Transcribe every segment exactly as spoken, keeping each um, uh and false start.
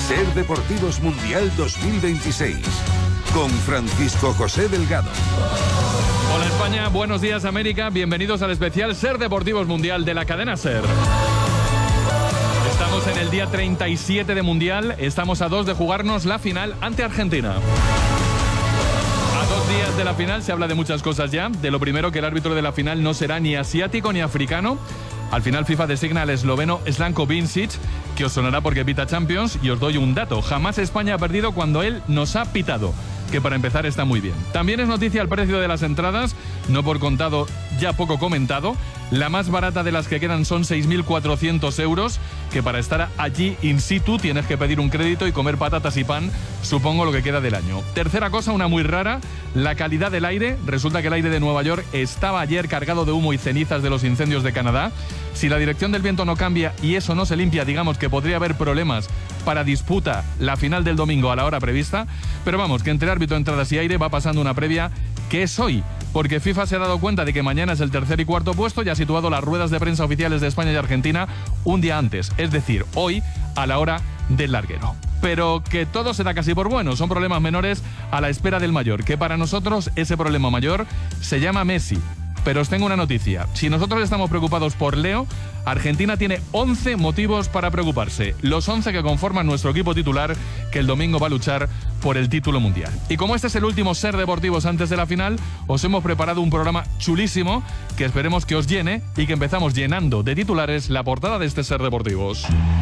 Ser Deportivos Mundial dos mil veintiséis, con Francisco José Delgado. Hola España, buenos días América, bienvenidos al especial Ser Deportivos Mundial de la cadena Ser. Estamos en el día treinta y siete de Mundial, estamos a dos de jugarnos la final ante Argentina. A dos días de la final se habla de muchas cosas ya. De lo primero, que el árbitro de la final no será ni asiático ni africano. Al final FIFA designa al esloveno Slanko Vincic, que os sonará porque pita Champions, y os doy un dato: jamás España ha perdido cuando él nos ha pitado, que para empezar está muy bien. También es noticia el precio de las entradas, no por contado, ya poco comentado. La más barata de las que quedan son seis mil cuatrocientos euros, que para estar allí in situ tienes que pedir un crédito y comer patatas y pan, supongo lo que queda del año. Tercera cosa, una muy rara, la calidad del aire. Resulta que el aire de Nueva York estaba ayer cargado de humo y cenizas de los incendios de Canadá. Si la dirección del viento no cambia y eso no se limpia, digamos que podría haber problemas para disputa la final del domingo a la hora prevista. Pero vamos, que entre árbitro, entradas y aire va pasando una previa que es hoy, porque FIFA se ha dado cuenta de que mañana es el tercer y cuarto puesto y ha situado las ruedas de prensa oficiales de España y Argentina un día antes, es decir, hoy a la hora del larguero. Pero que todo se da casi por bueno, son problemas menores a la espera del mayor, que para nosotros ese problema mayor se llama Messi. Pero os tengo una noticia: si nosotros estamos preocupados por Leo, Argentina tiene once motivos para preocuparse, los once que conforman nuestro equipo titular, que el domingo va a luchar por el título mundial. Y como este es el último Ser Deportivos antes de la final, os hemos preparado un programa chulísimo que esperemos que os llene, y que empezamos llenando de titulares la portada de este Ser Deportivos,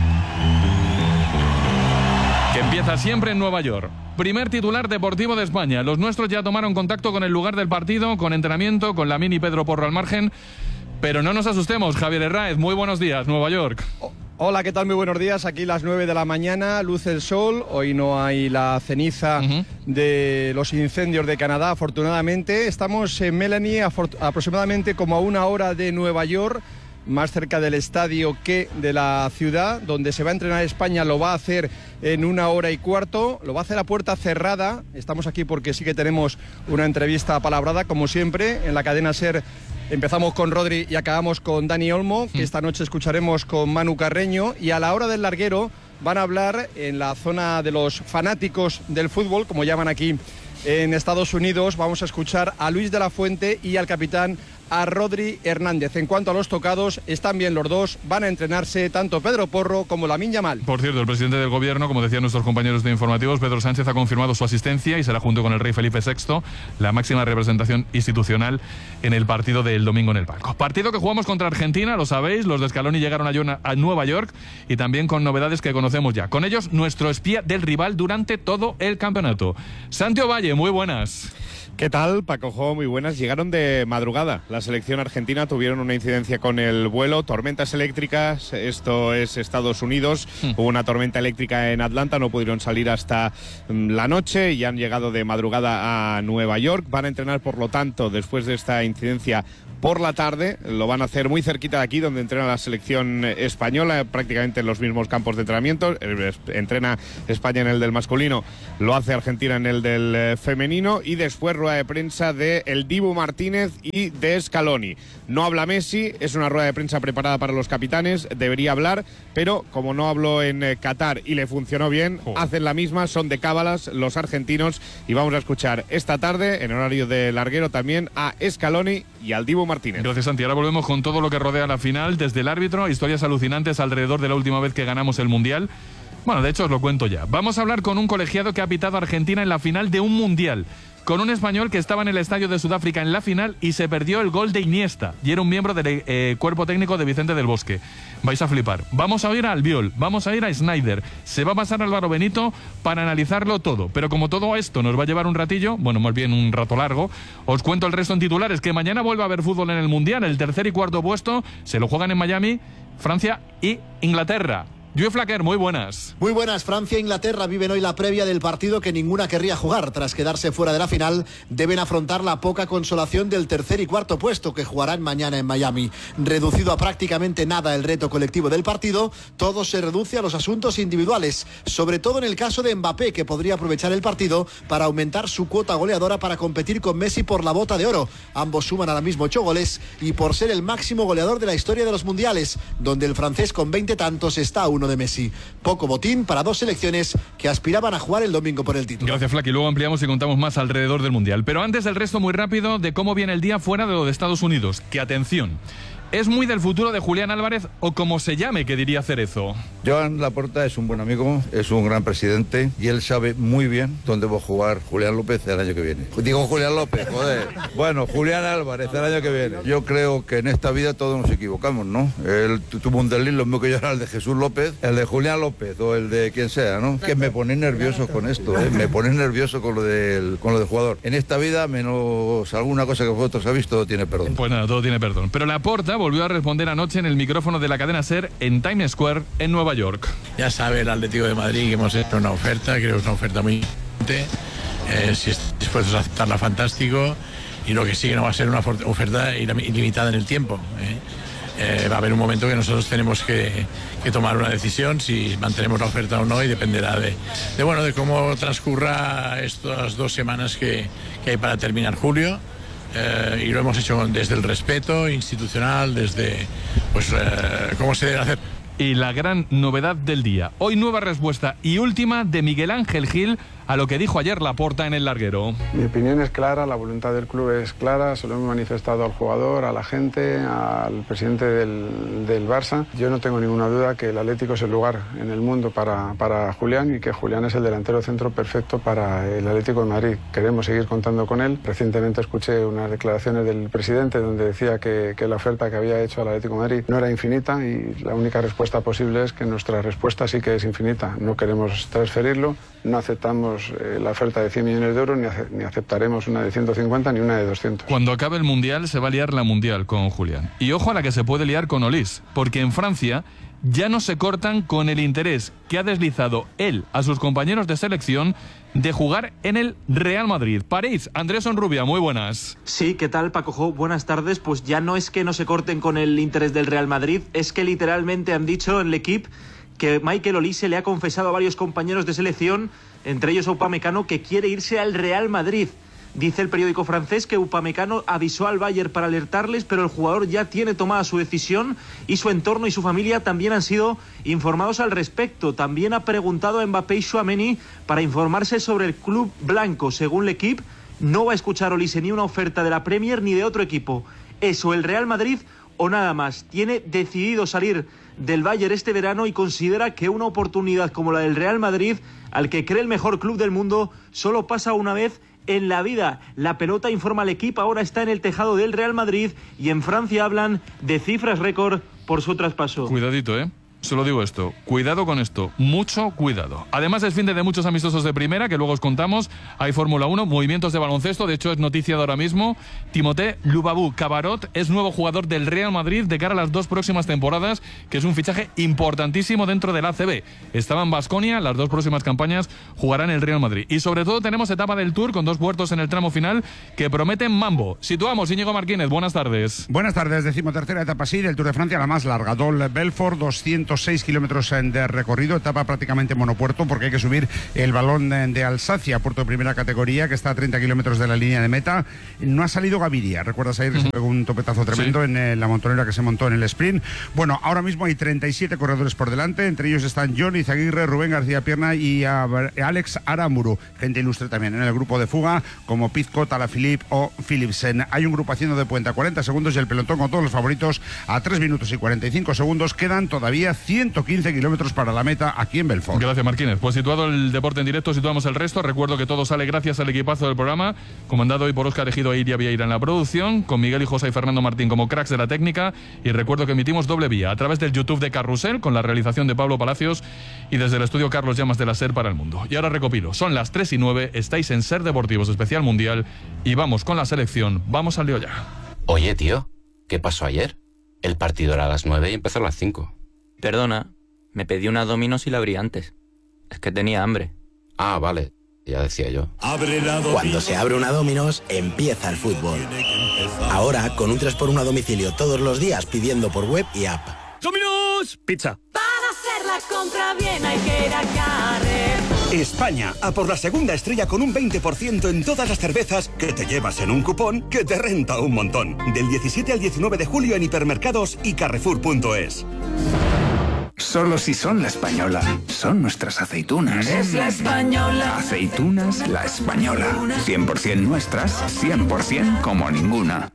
que empieza siempre en Nueva York. Primer titular deportivo de España: los nuestros ya tomaron contacto con el lugar del partido, con entrenamiento, con Lamine y Pedro Porro al margen. Pero no nos asustemos, Javier Herráez, muy buenos días, Nueva York. Oh, hola, ¿qué tal? Muy buenos días, aquí las nueve de la mañana, luce el sol, hoy no hay la ceniza uh-huh. de los incendios de Canadá, afortunadamente. Estamos en Melanie, aproximadamente como a una hora de Nueva York, más cerca del estadio que de la ciudad, donde se va a entrenar España. Lo va a hacer en una hora y cuarto, lo va a hacer a puerta cerrada. Estamos aquí porque sí que tenemos una entrevista apalabrada, como siempre, en la cadena Ser. Empezamos con Rodri y acabamos con Dani Olmo, que esta noche escucharemos con Manu Carreño, y a la hora del larguero van a hablar en la zona de los fanáticos del fútbol, como llaman aquí en Estados Unidos. Vamos a escuchar a Luis de la Fuente y al capitán, a Rodri Hernández. En cuanto a los tocados, están bien los dos, van a entrenarse tanto Pedro Porro como Lamine Yamal. Por cierto, el presidente del gobierno, como decían nuestros compañeros de informativos, Pedro Sánchez, ha confirmado su asistencia y será, junto con el rey Felipe sexto, la máxima representación institucional en el partido del domingo en el palco. Partido que jugamos contra Argentina, lo sabéis, los de Scaloni llegaron a, a Nueva York, y también con novedades que conocemos ya. Con ellos, nuestro espía del rival durante todo el campeonato. Santi Ovalle, muy buenas. ¿Qué tal, Paco Jo? Muy buenas. Llegaron de madrugada. La selección argentina tuvieron una incidencia con el vuelo, tormentas eléctricas. Esto es Estados Unidos. Hmm. Hubo una tormenta eléctrica en Atlanta, no pudieron salir hasta la noche y han llegado de madrugada a Nueva York. Van a entrenar, por lo tanto, después de esta incidencia, por la tarde. Lo van a hacer muy cerquita de aquí, donde entrena la selección española, prácticamente en los mismos campos de entrenamiento. Entrena España en el del masculino, lo hace Argentina en el del femenino, y después rueda de prensa de el Dibu Martínez y de Scaloni. No habla Messi, es una rueda de prensa preparada para los capitanes, debería hablar, pero como no habló en Qatar y le funcionó bien, oh. hacen la misma, son de cábalas los argentinos, y vamos a escuchar esta tarde, en horario de larguero, también a Scaloni y al Dibu Martínez. Gracias, Santi. Ahora volvemos con todo lo que rodea la final, desde el árbitro, historias alucinantes alrededor de la última vez que ganamos el Mundial. Bueno, de hecho os lo cuento ya. Vamos a hablar con un colegiado que ha pitado a Argentina en la final de un Mundial, con un español que estaba en el estadio de Sudáfrica en la final y se perdió el gol de Iniesta, y era un miembro del eh, cuerpo técnico de Vicente del Bosque. Vais a flipar. Vamos a oír a Albiol, vamos a ir a Snyder, se va a pasar Álvaro Benito para analizarlo todo. Pero como todo esto nos va a llevar un ratillo, bueno, más bien un rato largo, os cuento el resto en titulares, que mañana vuelve a haber fútbol en el Mundial. El tercer y cuarto puesto se lo juegan en Miami, Francia y Inglaterra. Lluís Flaquer, muy buenas. Muy buenas. Francia e Inglaterra viven hoy la previa del partido que ninguna querría jugar. Tras quedarse fuera de la final, deben afrontar la poca consolación del tercer y cuarto puesto que jugarán mañana en Miami. Reducido a prácticamente nada el reto colectivo del partido, todo se reduce a los asuntos individuales, sobre todo en el caso de Mbappé, que podría aprovechar el partido para aumentar su cuota goleadora para competir con Messi por la bota de oro. Ambos suman ahora mismo ocho goles y por ser el máximo goleador de la historia de los mundiales, donde el francés con veinte tantos está a uno uno de Messi. Poco botín para dos selecciones que aspiraban a jugar el domingo por el título. Gracias, Flaky. Luego ampliamos y contamos más alrededor del Mundial. Pero antes el resto muy rápido de cómo viene el día fuera de lo de Estados Unidos. Que atención, ¿es muy del futuro de Julián Álvarez o como se llame, que diría Cerezo? Joan Laporta es un buen amigo, es un gran presidente y él sabe muy bien dónde va a jugar Julián López el año que viene. Digo Julián López, joder. Bueno, Julián Álvarez el año que viene. Yo creo que en esta vida todos nos equivocamos, ¿no? Él tuvo un desliz, lo mismo que yo era el de Jesús López, el de Julián López o el de quien sea, ¿no? Que me pone nervioso con esto, ¿eh? Me pone nervioso con lo del, con lo del jugador. En esta vida, menos alguna cosa que vosotros habéis, todo tiene perdón. Pues nada, todo tiene perdón. Pero Laporta volvió a responder anoche en el micrófono de la cadena SER en Times Square, en Nueva York. Ya sabe el Atlético de Madrid que hemos hecho una oferta, creo que es una oferta muy importante. Eh, si están dispuestos a aceptarla, fantástico. Y lo que sí que no va a ser una oferta ilimitada en el tiempo. ¿eh? Eh, va a haber un momento que nosotros tenemos que, que tomar una decisión si mantenemos la oferta o no, y dependerá de, de, bueno, de cómo transcurra estas dos semanas que, que hay para terminar julio. Eh, y lo hemos hecho desde el respeto institucional, desde pues eh, cómo se debe hacer. Y la gran novedad del día. Hoy nueva respuesta y última de Miguel Ángel Gil a lo que dijo ayer Laporta en el larguero. Mi opinión es clara, la voluntad del club es clara, se lo hemos manifestado al jugador, a la gente, al presidente del, del Barça. Yo no tengo ninguna duda que el Atlético es el lugar en el mundo para, para Julián, y que Julián es el delantero centro perfecto para el Atlético de Madrid. Queremos seguir contando con él. Recientemente escuché unas declaraciones del presidente donde decía que, que la oferta que había hecho al Atlético de Madrid no era infinita, y la única respuesta posible es que nuestra respuesta sí que es infinita. No queremos transferirlo, no aceptamos la oferta de cien millones de euros, ni, ace ni aceptaremos una de ciento cincuenta ni una de doscientos. Cuando acabe el Mundial se va a liar la Mundial con Julián. Y ojo a la que se puede liar con Olís, porque en Francia ya no se cortan con el interés que ha deslizado él a sus compañeros de selección de jugar en el Real Madrid. París, Andrés Onrubia, muy buenas. Sí, ¿qué tal, Paco Jo? Buenas tardes. Pues ya no es que no se corten con el interés del Real Madrid, es que literalmente han dicho en l'Equipe que Michael Olise le ha confesado a varios compañeros de selección, entre ellos a Upamecano, que quiere irse al Real Madrid. Dice el periódico francés que Upamecano avisó al Bayern para alertarles, pero el jugador ya tiene tomada su decisión y su entorno y su familia también han sido informados al respecto. También ha preguntado a Mbappé y Tchouaméni para informarse sobre el club blanco. Según l'Equipe, no va a escuchar Olise ni una oferta de la Premier ni de otro equipo. Es o el Real Madrid o nada más. Tiene decidido salir del Bayern este verano y considera que una oportunidad como la del Real Madrid, al que cree el mejor club del mundo, solo pasa una vez en la vida. La pelota, informa al equipo, ahora está en el tejado del Real Madrid, y en Francia hablan de cifras récord por su traspaso. Cuidadito, ¿eh? Solo digo esto, cuidado con esto, mucho cuidado. Además es fin de muchos amistosos de primera, que luego os contamos. Hay Fórmula uno, movimientos de baloncesto, de hecho es noticia de ahora mismo. Timothée Lubabu-Cabarrot es nuevo jugador del Real Madrid de cara a las dos próximas temporadas, que es un fichaje importantísimo dentro del A C B. Estaba en Baskonia, las dos próximas campañas jugará en el Real Madrid. Y sobre todo tenemos etapa del Tour con dos puertos en el tramo final que prometen mambo. Situamos, Íñigo Martínez, buenas tardes. Buenas tardes, decimotercera etapa sí del Tour de Francia, la más larga, Dol Belfort, doscientos seis kilómetros de recorrido, etapa prácticamente monopuerto, porque hay que subir el balón de Alsacia, puerto de primera categoría, que está a treinta kilómetros de la línea de meta. No ha salido Gaviria, recuerdas ahí que se pegó un topetazo tremendo, sí, en la montonera que se montó en el sprint. Bueno, ahora mismo hay treinta y siete corredores por delante, entre ellos están John Izaguirre, Rubén García Pierna y Alex Aramuru, gente ilustre también en el grupo de fuga, como Pizcot, Alaphilippe o Philipsen. Hay un grupo haciendo de puente a cuarenta segundos y el pelotón con todos los favoritos a tres minutos y cuarenta y cinco segundos. Quedan todavía ciento quince kilómetros para la meta aquí en Belfort. Gracias, Martínez. Pues situado el deporte en directo, situamos el resto. Recuerdo que todo sale gracias al equipazo del programa, comandado hoy por Óscar Ejido e Iria Vieira en la producción, con Miguel y José y Fernando Martín como cracks de la técnica. Y recuerdo que emitimos doble vía a través del YouTube de Carrusel, con la realización de Pablo Palacios, y desde el estudio Carlos Llamas de la SER para el mundo. Y ahora recopilo, son las tres y nueve, estáis en SER Deportivos Especial Mundial y vamos con la selección. Vamos al lío ya. Oye, tío, ¿qué pasó ayer? El partido era a las nueve y empezó a las cinco. Perdona, me pedí una Domino's y la abrí antes. Es que tenía hambre. Ah, vale, ya decía yo. Cuando se abre una Domino's, empieza el fútbol. Ahora, con un tres por uno a domicilio todos los días, pidiendo por web y app. ¡Domino's! Pizza. Para hacer la compra bien hay que ir a Carrefour. España, a por la segunda estrella con un veinte por ciento en todas las cervezas que te llevas en un cupón que te renta un montón. Del diecisiete al diecinueve de julio en hipermercados y carrefour punto es. Solo si son La Española. Son nuestras aceitunas. Es La Española. Aceitunas La Española. cien por ciento nuestras, cien por ciento como ninguna.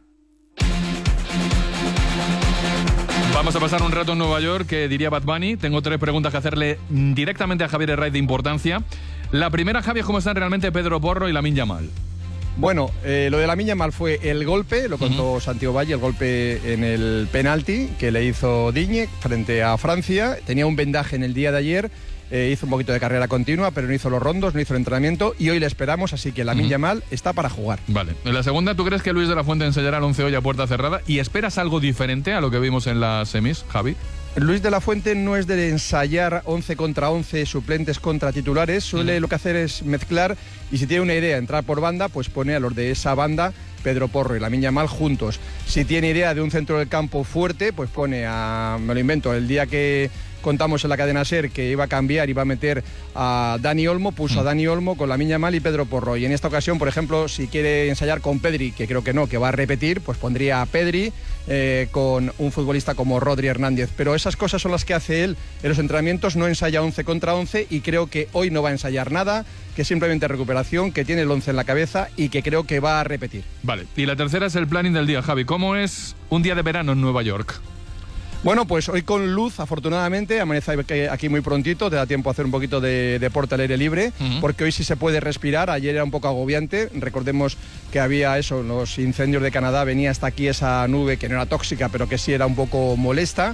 Vamos a pasar un rato en Nueva York, que diría Bad Bunny. Tengo tres preguntas que hacerle directamente a Javier Herraiz de importancia. La primera, Javier, ¿cómo están realmente Pedro Porro y Lamine Yamal? Bueno, eh, lo de Lamine Yamal fue el golpe, lo contó uh-huh. Santiago Valle, el golpe en el penalti que le hizo Digne frente a Francia. Tenía un vendaje en el día de ayer, eh, hizo un poquito de carrera continua, pero no hizo los rondos, no hizo el entrenamiento y hoy le esperamos, así que Lamine uh-huh. Yamal está para jugar. Vale. En la segunda, ¿tú crees que Luis de la Fuente ensayará el once hoy a puerta cerrada y esperas algo diferente a lo que vimos en las semis, Javi? Luis de la Fuente no es de ensayar once contra once, suplentes contra titulares, suele mm. lo que hacer es mezclar y si tiene una idea, entrar por banda, pues pone a los de esa banda, Pedro Porro y Lamine Yamal juntos. Si tiene idea de un centro del campo fuerte, pues pone a, me lo invento, el día que contamos en la cadena SER que iba a cambiar, iba a meter a Dani Olmo, puso mm. a Dani Olmo con Lamine Yamal y Pedro Porro. Y en esta ocasión, por ejemplo, si quiere ensayar con Pedri, que creo que no, que va a repetir, pues pondría a Pedri eh, con un futbolista como Rodri Hernández. Pero esas cosas son las que hace él en los entrenamientos, no ensaya once contra once y creo que hoy no va a ensayar nada, que simplemente recuperación, que tiene el once en la cabeza y que creo que va a repetir. Vale, y la tercera es el planning del día, Javi. ¿Cómo es un día de verano en Nueva York? Bueno, pues hoy con luz, afortunadamente, amanece aquí muy prontito, te da tiempo a hacer un poquito de deporte al aire libre, uh-huh. porque hoy sí se puede respirar, ayer era un poco agobiante, recordemos que había eso, los incendios de Canadá, venía hasta aquí esa nube que no era tóxica, pero que sí era un poco molesta,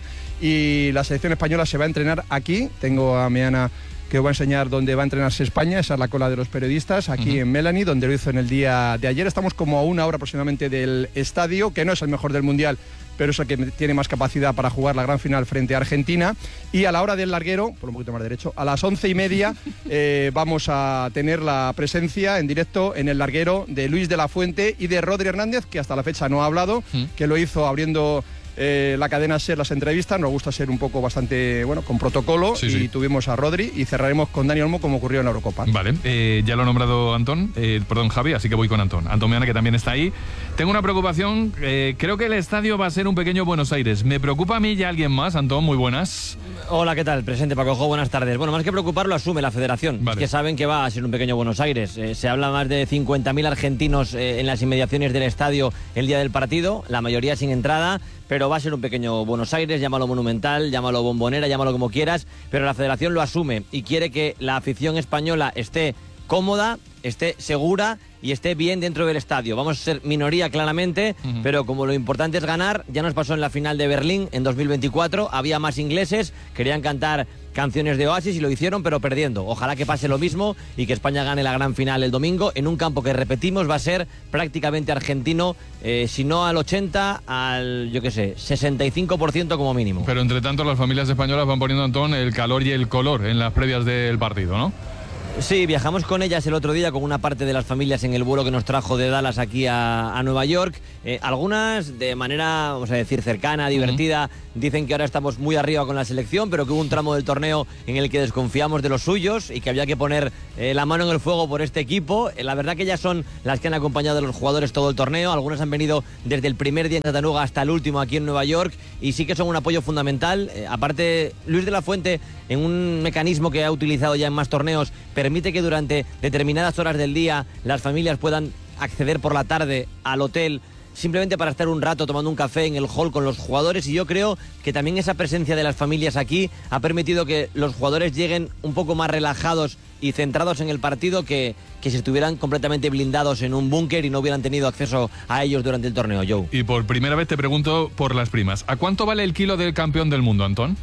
y la selección española se va a entrenar aquí, tengo a Meana que os va a enseñar dónde va a entrenarse España, esa es la cola de los periodistas, aquí uh-huh. en Melanie, donde lo hizo en el día de ayer, estamos como a una hora aproximadamente del estadio, que no es el mejor del Mundial, pero es el que tiene más capacidad para jugar la gran final frente a Argentina. Y a la hora del larguero, por un poquito más derecho, a las once y media eh, vamos a tener la presencia en directo en el larguero de Luis de la Fuente y de Rodri Hernández, que hasta la fecha no ha hablado, ¿Mm? que lo hizo abriendo eh, la cadena SER las entrevistas. Nos gusta ser un poco bastante, bueno, con protocolo, sí, y sí. tuvimos a Rodri y cerraremos con Dani Olmo como ocurrió en la Eurocopa. Vale, eh, ya lo ha nombrado Antón, eh, perdón Javi, así que voy con Antón. Antón Meana, que también está ahí. Tengo una preocupación, eh, creo que el estadio va a ser un pequeño Buenos Aires. ¿Me preocupa a mí y a alguien más? Antón, muy buenas. Hola, ¿qué tal? Presente, Paco Jo, buenas tardes. Bueno, más que preocupar, lo asume la federación. Vale. Es que saben que va a ser un pequeño Buenos Aires. Eh, se habla más de cincuenta mil argentinos eh, en las inmediaciones del estadio el día del partido, la mayoría sin entrada, pero va a ser un pequeño Buenos Aires, llámalo monumental, llámalo bombonera, llámalo como quieras, pero la federación lo asume y quiere que la afición española esté cómoda, esté segura y esté bien dentro del estadio. Vamos a ser minoría claramente, uh-huh. pero como lo importante es ganar, ya nos pasó en la final de Berlín en dos mil veinticuatro, había más ingleses, querían cantar canciones de Oasis y lo hicieron, pero perdiendo. Ojalá que pase lo mismo y que España gane la gran final el domingo en un campo que, repetimos, va a ser prácticamente argentino, eh, si no al ochenta, al, yo qué sé, sesenta y cinco por ciento como mínimo. Pero entre tanto las familias españolas van poniendo, Antón, el calor y el color en las previas del partido, ¿no? Sí, viajamos con ellas el otro día con una parte de las familias en el vuelo que nos trajo de Dallas aquí a, a Nueva York. Eh, algunas de manera, vamos a decir, cercana, divertida, uh-huh. dicen que ahora estamos muy arriba con la selección, pero que hubo un tramo del torneo en el que desconfiamos de los suyos y que había que poner eh, la mano en el fuego por este equipo. Eh, la verdad que ellas son las que han acompañado a los jugadores todo el torneo. Algunas han venido desde el primer día en Chattanooga hasta el último aquí en Nueva York y sí que son un apoyo fundamental. Eh, aparte, Luis de la Fuente, en un mecanismo que ha utilizado ya en más torneos, permite que durante determinadas horas del día las familias puedan acceder por la tarde al hotel simplemente para estar un rato tomando un café en el hall con los jugadores, y yo creo que también esa presencia de las familias aquí ha permitido que los jugadores lleguen un poco más relajados y centrados en el partido que, que si estuvieran completamente blindados en un búnker y no hubieran tenido acceso a ellos durante el torneo, Joe. Y por primera vez te pregunto por las primas. ¿A cuánto vale el kilo del campeón del mundo, Antón?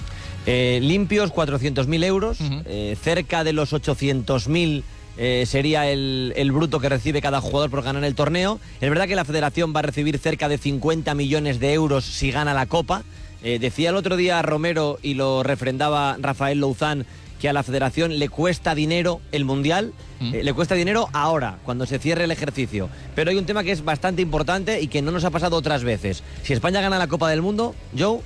Eh, limpios, cuatrocientos mil euros, uh-huh. eh, cerca de los ochocientos mil eh, sería el, el bruto que recibe cada jugador por ganar el torneo. Es verdad que la federación va a recibir cerca de cincuenta millones de euros si gana la Copa. Eh, decía el otro día Romero, y lo refrendaba Rafael Louzán, que a la federación le cuesta dinero el Mundial, uh-huh. eh, le cuesta dinero ahora, cuando se cierre el ejercicio. Pero hay un tema que es bastante importante y que no nos ha pasado otras veces. Si España gana la Copa del Mundo, Joe...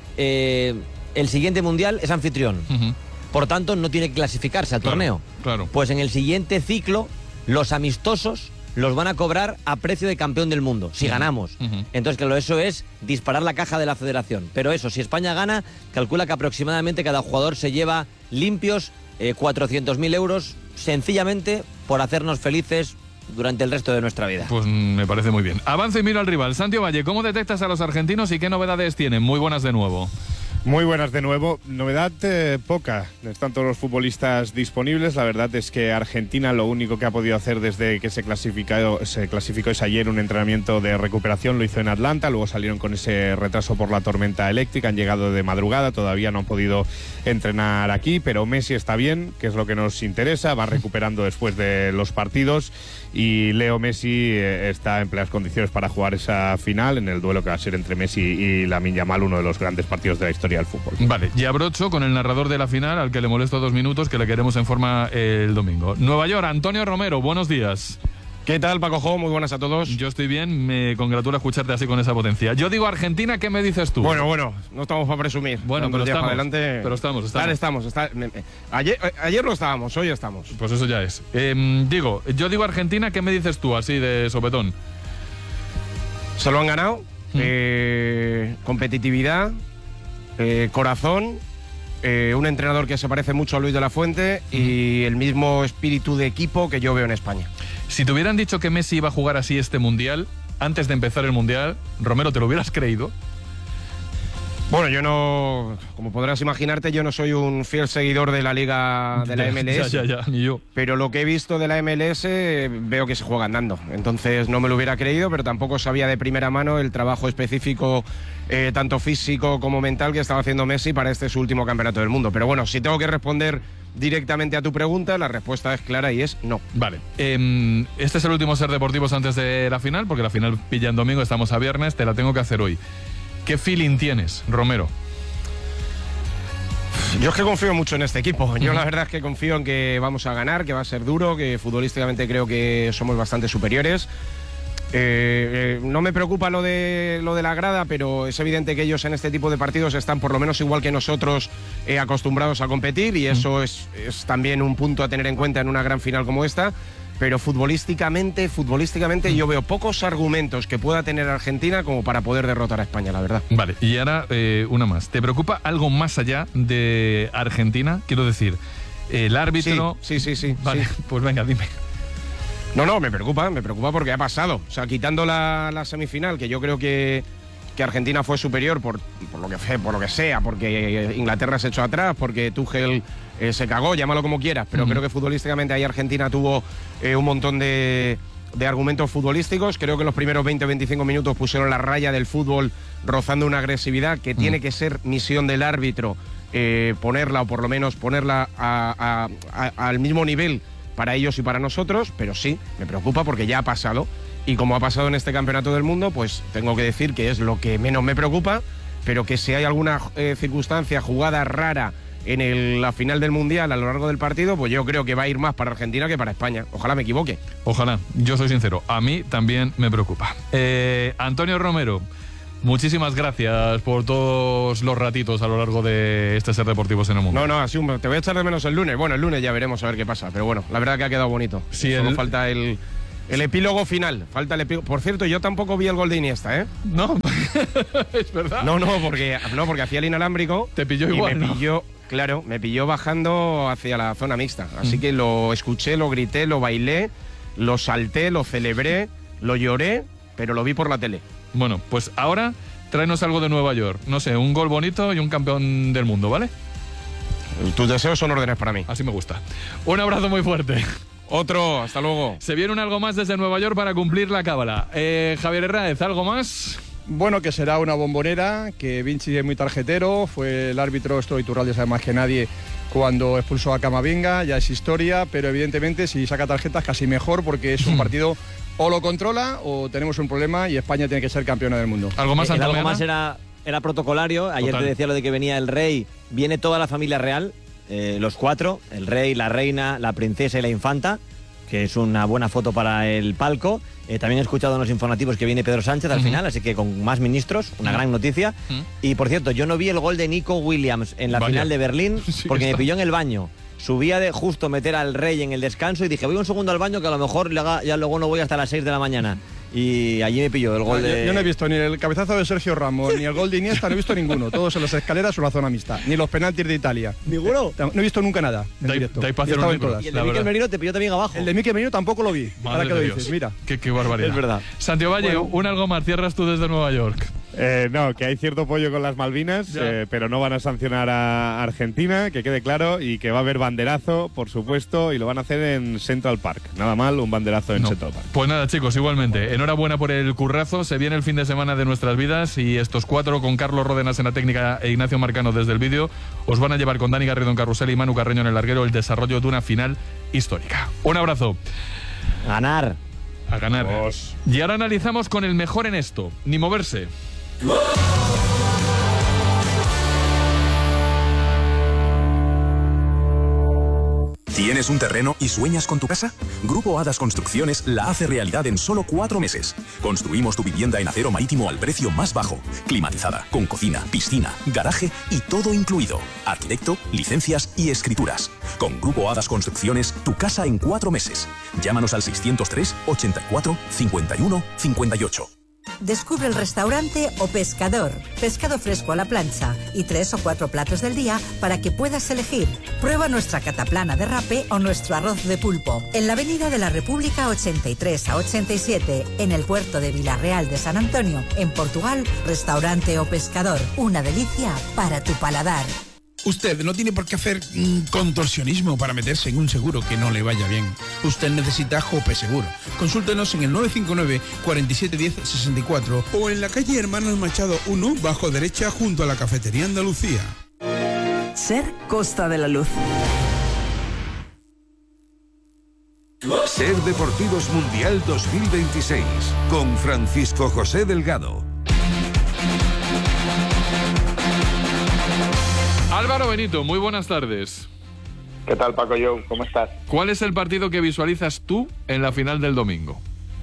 Eh, el siguiente Mundial es anfitrión. Uh-huh. Por tanto, no tiene que clasificarse al claro, torneo. Claro. Pues en el siguiente ciclo, los amistosos los van a cobrar a precio de campeón del mundo, si ganamos. Uh-huh. Entonces, claro, eso es disparar la caja de la federación. Pero eso, si España gana, calcula que aproximadamente cada jugador se lleva limpios eh, cuatrocientos mil euros, sencillamente por hacernos felices durante el resto de nuestra vida. Pues me parece muy bien. Avanza y miro al rival. Santiago Valle, ¿cómo detectas a los argentinos y qué novedades tienen? Muy buenas de nuevo. Muy buenas de nuevo. Novedad eh, poca. Están todos los futbolistas disponibles. La verdad es que Argentina lo único que ha podido hacer desde que se clasificó, se clasificó es ayer un entrenamiento de recuperación. Lo hizo en Atlanta. Luego salieron con ese retraso por la tormenta eléctrica. Han llegado de madrugada. Todavía no han podido entrenar aquí. Pero Messi está bien, que es lo que nos interesa. Va recuperando después de los partidos. Y Leo Messi eh, está en plenas condiciones para jugar esa final en el duelo que va a ser entre Messi y Lamine Yamal, uno de los grandes partidos de la historia del fútbol. Vale, y abrocho con el narrador de la final, al que le molesto dos minutos, que le queremos en forma el domingo. Nueva York, Antonio Romero, buenos días. ¿Qué tal, Paco Jo? Muy buenas a todos. Yo estoy bien, me congratula escucharte así con esa potencia. Yo digo Argentina, ¿qué me dices tú? Bueno, bueno, no estamos para presumir. Bueno, pero estamos, adelante, pero estamos, estamos. Vale, estamos. Está, me, me, ayer, ayer no estábamos, hoy estamos. Pues eso ya es. Eh, digo, yo digo Argentina, ¿qué me dices tú así de sopetón? Se lo han ganado. ¿Mm? Eh, competitividad, eh, corazón, eh, un entrenador que se parece mucho a Luis de la Fuente ¿Mm? y el mismo espíritu de equipo que yo veo en España. Si te hubieran dicho que Messi iba a jugar así este Mundial, antes de empezar el Mundial, Romero, ¿te lo hubieras creído? Bueno, yo no, como podrás imaginarte, yo no soy un fiel seguidor de la liga de la M L S. Ya, ya, ya, ni yo. Pero lo que he visto de la M L S veo que se juega andando. Entonces no me lo hubiera creído, pero tampoco sabía de primera mano el trabajo específico, eh, tanto físico como mental, que estaba haciendo Messi para este su último campeonato del mundo. Pero bueno, si tengo que responder directamente a tu pregunta, la respuesta es clara y es no. Vale. Eh, este es el último Ser Deportivos antes de la final, porque la final pilla en domingo, estamos a viernes, te la tengo que hacer hoy. ¿Qué feeling tienes, Romero? Yo es que confío mucho en este equipo. Yo la verdad es que confío en que vamos a ganar, que va a ser duro, que futbolísticamente creo que somos bastante superiores. Eh, eh, no me preocupa lo de, lo de la grada, pero es evidente que ellos en este tipo de partidos están por lo menos igual que nosotros eh, acostumbrados a competir, y eso es, es también un punto a tener en cuenta en una gran final como esta. Pero futbolísticamente, futbolísticamente yo veo pocos argumentos que pueda tener Argentina como para poder derrotar a España, la verdad. Vale, y ahora eh, una más. ¿Te preocupa algo más allá de Argentina? Quiero decir, el árbitro... Sí, sí, sí. sí vale, sí. Pues venga, dime. No, no, me preocupa, me preocupa porque ha pasado. O sea, quitando la, la semifinal, que yo creo que, que Argentina fue superior por, por, lo que fue, por lo que sea, porque Inglaterra se echó atrás, porque Tuchel eh, se cagó, llámalo como quieras, pero uh-huh. creo que futbolísticamente ahí Argentina tuvo eh, un montón de, de argumentos futbolísticos. Creo que los primeros veinte o veinticinco minutos pusieron la raya del fútbol rozando una agresividad que uh-huh. tiene que ser misión del árbitro, eh, ponerla o por lo menos ponerla a, a, a, al mismo nivel para ellos y para nosotros, pero sí, me preocupa porque ya ha pasado. Y como ha pasado en este campeonato del mundo, pues tengo que decir que es lo que menos me preocupa, pero que si hay alguna eh, circunstancia, jugada rara en el, la final del Mundial a lo largo del partido, pues yo creo que va a ir más para Argentina que para España. Ojalá me equivoque. Ojalá, yo soy sincero, a mí también me preocupa. Eh, Antonio Romero, muchísimas gracias por todos los ratitos a lo largo de este Ser Deportivos en el Mundo. No, no, así un, te voy a echar de menos el lunes. Bueno, el lunes ya veremos a ver qué pasa, pero bueno, la verdad que ha quedado bonito. Sí, Solo el... falta el... El epílogo final, falta el epílogo. Por cierto, yo tampoco vi el gol de Iniesta, ¿eh? No, es verdad. No, no, porque, no, porque hacía el inalámbrico. Te pilló igual, y me ¿no? pilló, claro, me pilló bajando hacia la zona mixta. Así mm. que lo escuché, lo grité, lo bailé, lo salté, lo celebré, lo lloré, pero lo vi por la tele. Bueno, pues ahora tráenos algo de Nueva York. No sé, un gol bonito y un campeón del mundo, ¿vale? Tus deseos son órdenes para mí. Así me gusta. Un abrazo muy fuerte. Otro, hasta luego. Se viene un algo más desde Nueva York para cumplir la cábala. Eh, Javier Herráez, ¿algo más? Bueno, que será una bombonera, que Vinci es muy tarjetero, fue el árbitro, esto Iturralde sabe más que nadie, cuando expulsó a Camavinga, ya es historia, pero evidentemente si saca tarjetas casi mejor, porque es un partido o lo controla o tenemos un problema y España tiene que ser campeona del mundo. ¿Algo más, el, el algo más era, era protocolario, ayer Total. Te decía lo de que venía el rey, viene toda la familia real. Eh, los cuatro, el rey, la reina, la princesa y la infanta, que es una buena foto para el palco. Eh, también he escuchado en los informativos que viene Pedro Sánchez al uh-huh. final, así que con más ministros, una uh-huh. gran noticia. Uh-huh. Y por cierto, yo no vi el gol de Nico Williams en la Vaya. final de Berlín, sí, porque está. me pilló en el baño. subía de justo meter al Rey en el descanso y dije, voy un segundo al baño que a lo mejor le haga, ya luego no voy hasta las seis de la mañana. Y allí me pilló el gol no, de... Yo, yo no he visto ni el cabezazo de Sergio Ramos, ni el gol de Iniesta, no he visto ninguno. Todos en las escaleras o la zona mixta. Ni los penaltis de Italia. ¿Ninguno? No he visto nunca nada en directo. Da, da para hacer un libro, y el de Mikel Merino te pilló también abajo. El de Mikel Merino tampoco lo vi. Madre Ahora que lo de dices, Dios. mira. Qué, qué barbaridad. Es verdad. Santiago Valle, Bueno. un algo más. Cierras tú desde Nueva York. Eh, no, que hay cierto pollo con las Malvinas, eh, pero no van a sancionar a Argentina, que quede claro, y que va a haber banderazo, por supuesto, y lo van a hacer en Central Park. Nada mal, un banderazo en No. Central Park. Pues nada, chicos, igualmente. Enhorabuena por el currazo. Se viene el fin de semana de nuestras vidas y estos cuatro, con Carlos Ródenas en la técnica e Ignacio Marcano desde el vídeo, os van a llevar con Dani Garrido en carrusel y Manu Carreño en el larguero el desarrollo de una final histórica. Un abrazo. Ganar. A ganar. Vos. Y ahora analizamos con el mejor en esto, ni moverse. ¿Tienes un terreno y sueñas con tu casa? Grupo Hadas Construcciones la hace realidad en solo cuatro meses. Construimos tu vivienda en acero marítimo al precio más bajo, climatizada, con cocina, piscina, garaje y todo incluido. Arquitecto, licencias y escrituras. Con Grupo Hadas Construcciones, tu casa en cuatro meses. Llámanos al seiscientos tres, ochenta y cuatro, cincuenta y uno, cincuenta y ocho. Descubre el restaurante O Pescador, pescado fresco a la plancha y tres o cuatro platos del día para que puedas elegir. Prueba nuestra cataplana de rape o nuestro arroz de pulpo en la Avenida de la República ochenta y tres a ochenta y siete, en el puerto de Villarreal de San Antonio, en Portugal. Restaurante O Pescador, una delicia para tu paladar. Usted no tiene por qué hacer mm, contorsionismo para meterse en un seguro que no le vaya bien. Usted necesita Jope Seguro. Consúltenos en el nueve cinco nueve, cuarenta y siete diez, sesenta y cuatro o en la calle Hermanos Machado uno, bajo derecha, junto a la Cafetería Andalucía. Ser Costa de la Luz. Ser Deportivos Mundial dos mil veintiséis con Francisco José Delgado. Álvaro Benito, muy buenas tardes. ¿Qué tal, Paco Joe? ¿Cómo estás? ¿Cuál es el partido que visualizas tú en la final del domingo?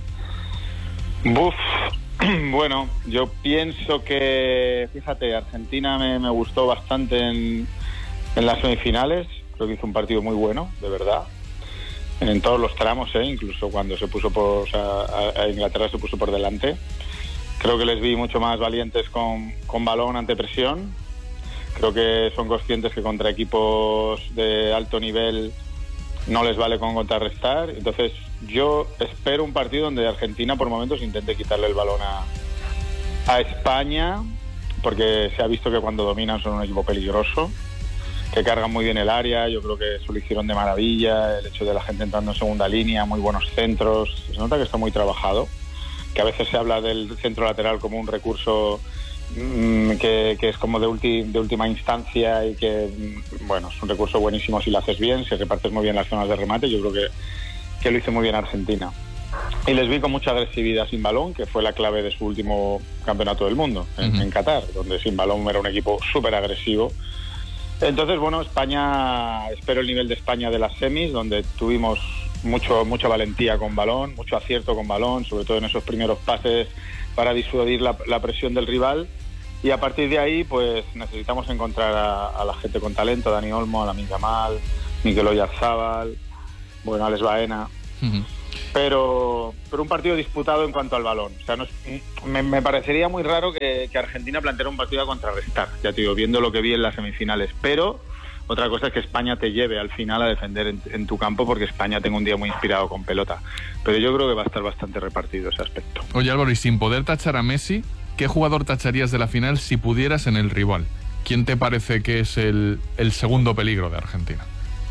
Buf, bueno, yo pienso que, fíjate, Argentina me, me gustó bastante en, en las semifinales. Creo que hizo un partido muy bueno, de verdad. En todos los tramos, ¿eh? Incluso cuando se puso por, o sea, a, a Inglaterra se puso por delante. Creo que les vi mucho más valientes con, con balón ante presión. Creo que son conscientes que contra equipos de alto nivel no les vale con contrarrestar. Entonces yo espero un partido donde Argentina por momentos intente quitarle el balón a, a España, porque se ha visto que cuando dominan son un equipo peligroso, que cargan muy bien el área. Yo creo que eso lo hicieron de maravilla, el hecho de la gente entrando en segunda línea, muy buenos centros. Se nota que está muy trabajado, que a veces se habla del centro lateral como un recurso Que, que es como de, ulti, de última instancia y que, bueno, es un recurso buenísimo si lo haces bien, si repartes muy bien las zonas de remate. Yo creo que, que lo hizo muy bien Argentina. Y les vi con mucha agresividad sin balón, que fue la clave de su último campeonato del mundo, en, uh-huh. en Qatar, donde sin balón era un equipo súper agresivo. Entonces, bueno, España, espero el nivel de España de las semis, donde tuvimos mucho, mucha valentía con balón, mucho acierto con balón, sobre todo en esos primeros pases para disuadir la, la presión del rival. Y a partir de ahí, pues necesitamos encontrar a, a la gente con talento, Dani Olmo, a Lamine Yamal, Mikel Oyarzabal, bueno, Alex Baena. Uh-huh. Pero, pero un partido disputado en cuanto al balón. O sea, no es, me, me parecería muy raro que, que Argentina planteara un partido a contrarrestar, ya te digo, viendo lo que vi en las semifinales. Pero otra cosa es que España te lleve al final a defender en, en tu campo, porque España tenga un día muy inspirado con pelota. Pero yo creo que va a estar bastante repartido ese aspecto. Oye, Álvaro, y sin poder tachar a Messi, ¿qué jugador tacharías de la final si pudieras en el rival? ¿Quién te parece que es el, el segundo peligro de Argentina?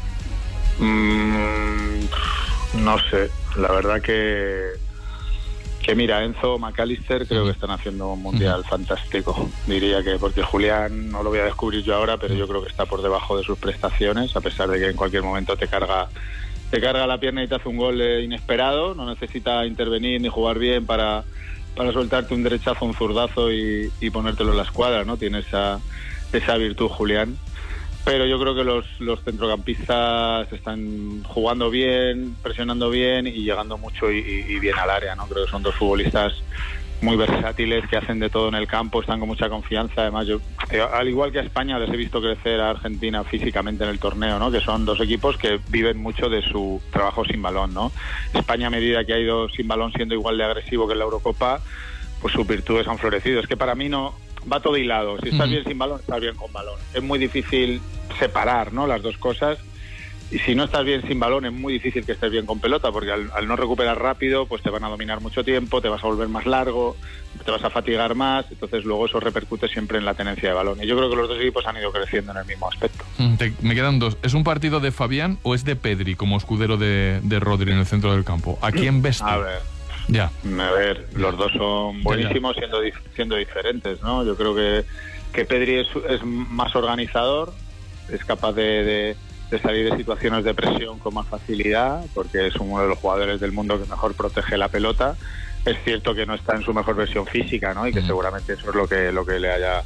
Mm, no sé, la verdad que que mira, Enzo, McAllister creo que están haciendo un mundial uh-huh. fantástico. Diría que, porque Julián no lo voy a descubrir yo ahora, pero yo creo que está por debajo de sus prestaciones, a pesar de que en cualquier momento te carga te carga la pierna y te hace un gol eh, inesperado. No necesita intervenir ni jugar bien para, para soltarte un derechazo, un zurdazo y, y ponértelo en la escuadra, ¿no? Tiene esa, esa virtud Julián. Pero yo creo que los, los centrocampistas están jugando bien, presionando bien y llegando mucho y, y bien al área, ¿no? Creo que son dos futbolistas muy versátiles, que hacen de todo en el campo, están con mucha confianza. Además, yo, yo, al igual que a España, les he visto crecer a Argentina físicamente en el torneo, ¿no? Que son dos equipos que viven mucho de su trabajo sin balón, ¿no? España, a medida que ha ido sin balón siendo igual de agresivo que en la Eurocopa, pues sus virtudes han florecido. Es que para mí no va todo hilado. Si estás bien sin balón, estás bien con balón. Es muy difícil separar, ¿no?, las dos cosas. Y si no estás bien sin balón, es muy difícil que estés bien con pelota, porque al, al no recuperar rápido, pues te van a dominar mucho tiempo, te vas a volver más largo, te vas a fatigar más, entonces luego eso repercute siempre en la tenencia de balón. Y yo creo que los dos equipos han ido creciendo en el mismo aspecto. Te, me quedan dos. ¿Es un partido de Fabián o es de Pedri como escudero de, de Rodri en el centro del campo? ¿A quién ves tú? A ver, ya. A ver, los dos son buenísimos siendo, siendo diferentes, ¿no? Yo creo que, que Pedri es, es más organizador, es capaz de... de de salir de situaciones de presión con más facilidad, porque es uno de los jugadores del mundo que mejor protege la pelota. Es cierto que no está en su mejor versión física, ¿no? Y que mm. seguramente eso es lo que lo que le haya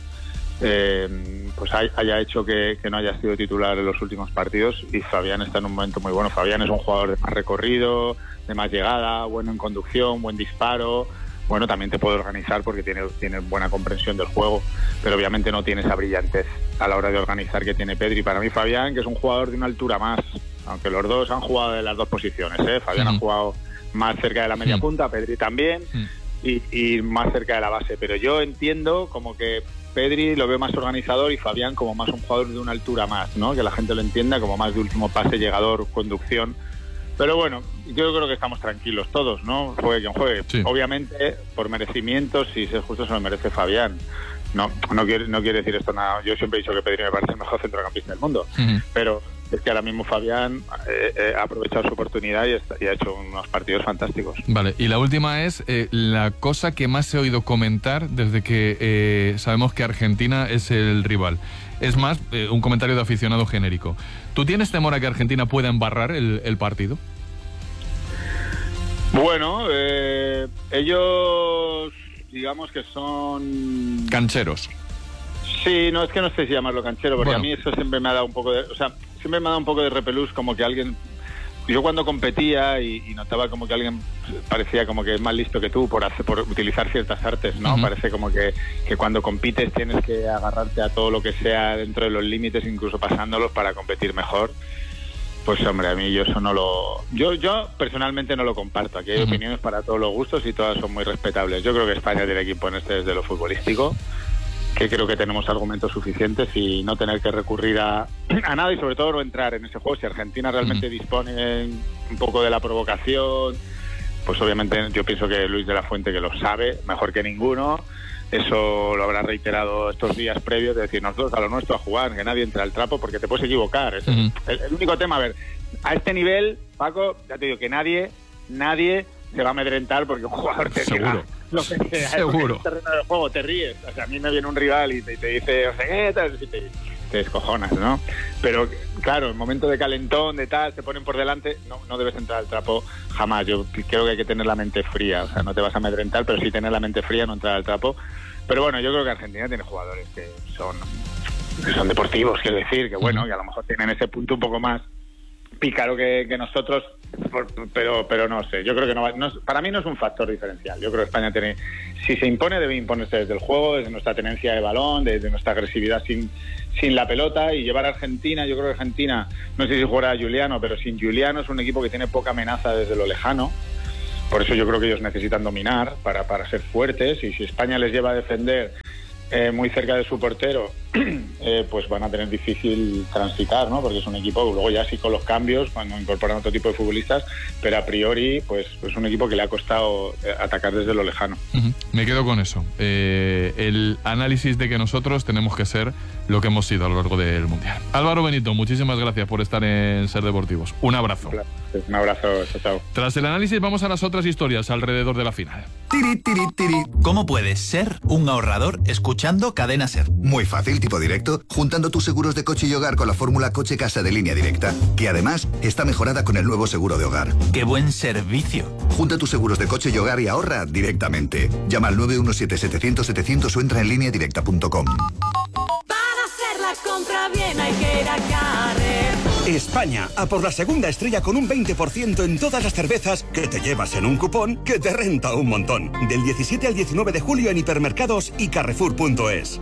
eh, pues haya hecho que, que no haya sido titular en los últimos partidos. Y Fabián está en un momento muy bueno. Fabián es un jugador de más recorrido, de más llegada, bueno en conducción, buen disparo. Bueno, también te puede organizar porque tiene, tiene buena comprensión del juego, pero obviamente no tiene esa brillantez a la hora de organizar que tiene Pedri. Para mí Fabián, que es un jugador de una altura más, aunque los dos han jugado de las dos posiciones, ¿eh? Fabián uh-huh. ha jugado más cerca de la media uh-huh. punta, Pedri también, uh-huh. y, y más cerca de la base, pero yo entiendo como que Pedri lo veo más organizador y Fabián como más un jugador de una altura más, ¿no? Que la gente lo entienda, como más de último pase, llegador, conducción. Pero bueno, yo creo que estamos tranquilos todos, ¿no? Juegue quien juegue. Sí. Obviamente, por merecimiento, si es justo, se lo merece Fabián. No, no quiere, no quiere decir esto nada. Yo siempre he dicho que Pedri me parece el mejor centrocampista del mundo. Uh-huh. Pero es que ahora mismo Fabián eh, eh, ha aprovechado su oportunidad y, está, y ha hecho unos partidos fantásticos. Vale, y la última es eh, la cosa que más he oído comentar desde que eh, sabemos que Argentina es el rival. Es más, eh, un comentario de aficionado genérico. ¿Tú tienes temor a que Argentina pueda embarrar el, el partido? Bueno, eh, ellos digamos que son... cancheros. Sí, no, es que no sé si llamarlo canchero, porque bueno. a mí eso siempre me ha dado un poco de... O sea, siempre me ha dado un poco de repelús, como que alguien... Yo cuando competía y, y notaba como que alguien parecía como que es más listo que tú por hacer, por utilizar ciertas artes, ¿no? Uh-huh. Parece como que, que cuando compites tienes que agarrarte a todo lo que sea dentro de los límites, incluso pasándolos para competir mejor. Pues hombre, a mí yo eso no lo... Yo yo personalmente no lo comparto. Aquí hay uh-huh. opiniones para todos los gustos y todas son muy respetables. Yo creo que España tiene que imponerse desde lo futbolístico, que creo que tenemos argumentos suficientes y no tener que recurrir a, a nada y sobre todo no entrar en ese juego. Si Argentina realmente uh-huh. dispone un poco de la provocación, pues obviamente yo pienso que Luis de la Fuente, que lo sabe mejor que ninguno, eso lo habrá reiterado estos días previos, de decir, nosotros a lo nuestro a jugar, que nadie entre al trapo porque te puedes equivocar. Es uh-huh. el, el único tema, a ver, a este nivel, Paco, ya te digo que nadie, nadie se va a amedrentar porque un jugador te diga lo que sea. Seguro. En el terreno del juego te ríes. O sea, a mí me viene un rival y te, y te dice, o sea, ¿qué tal? Y te, te descojonas, ¿no? Pero claro, en momento de calentón, de tal, te ponen por delante, no, no debes entrar al trapo jamás. Yo creo que hay que tener la mente fría. O sea, no te vas a amedrentar, pero sí tener la mente fría, no entrar al trapo. Pero bueno, yo creo que Argentina tiene jugadores que son, que son deportivos, quiero decir, que bueno, que a lo mejor tienen ese punto un poco más pícaro que, que nosotros, por, pero pero no sé, yo creo que no, va, no para mí no es un factor diferencial. Yo creo que España tiene, si se impone, debe imponerse desde el juego, desde nuestra tenencia de balón, desde nuestra agresividad sin sin la pelota, y llevar a Argentina. Yo creo que Argentina, no sé si jugará a Giuliano, pero sin Giuliano es un equipo que tiene poca amenaza desde lo lejano. Por eso yo creo que ellos necesitan dominar para, para ser fuertes, y si España les lleva a defender Eh, muy cerca de su portero, eh, pues van a tener difícil transitar, ¿no? Porque es un equipo, luego ya sí con los cambios, cuando incorporan otro tipo de futbolistas, pero a priori, pues es pues un equipo que le ha costado atacar desde lo lejano. Uh-huh. Me quedo con eso. Eh, el análisis de que nosotros tenemos que ser lo que hemos sido a lo largo del Mundial. Álvaro Benito, muchísimas gracias por estar en Ser Deportivos. Un abrazo. Un abrazo, chao, chao. Tras el análisis vamos a las otras historias alrededor de la final. Tiri, tiri, tiri. ¿Cómo puedes ser un ahorrador escuchando Cadena Ser? Muy fácil, tipo directo, juntando tus seguros de coche y hogar con la fórmula Coche Casa de Línea Directa, que además está mejorada con el nuevo seguro de hogar. ¡Qué buen servicio! Junta tus seguros de coche y hogar y ahorra directamente. Llama al nueve uno siete, setecientos, setecientos o entra en línea directa punto com. Para hacer la compra bien hay que ir a Carrefour. España, a por la segunda estrella con un veinte por ciento en todas las cervezas que te llevas en un cupón que te renta un montón. Del diecisiete al diecinueve de julio en hipermercados y carrefour punto es.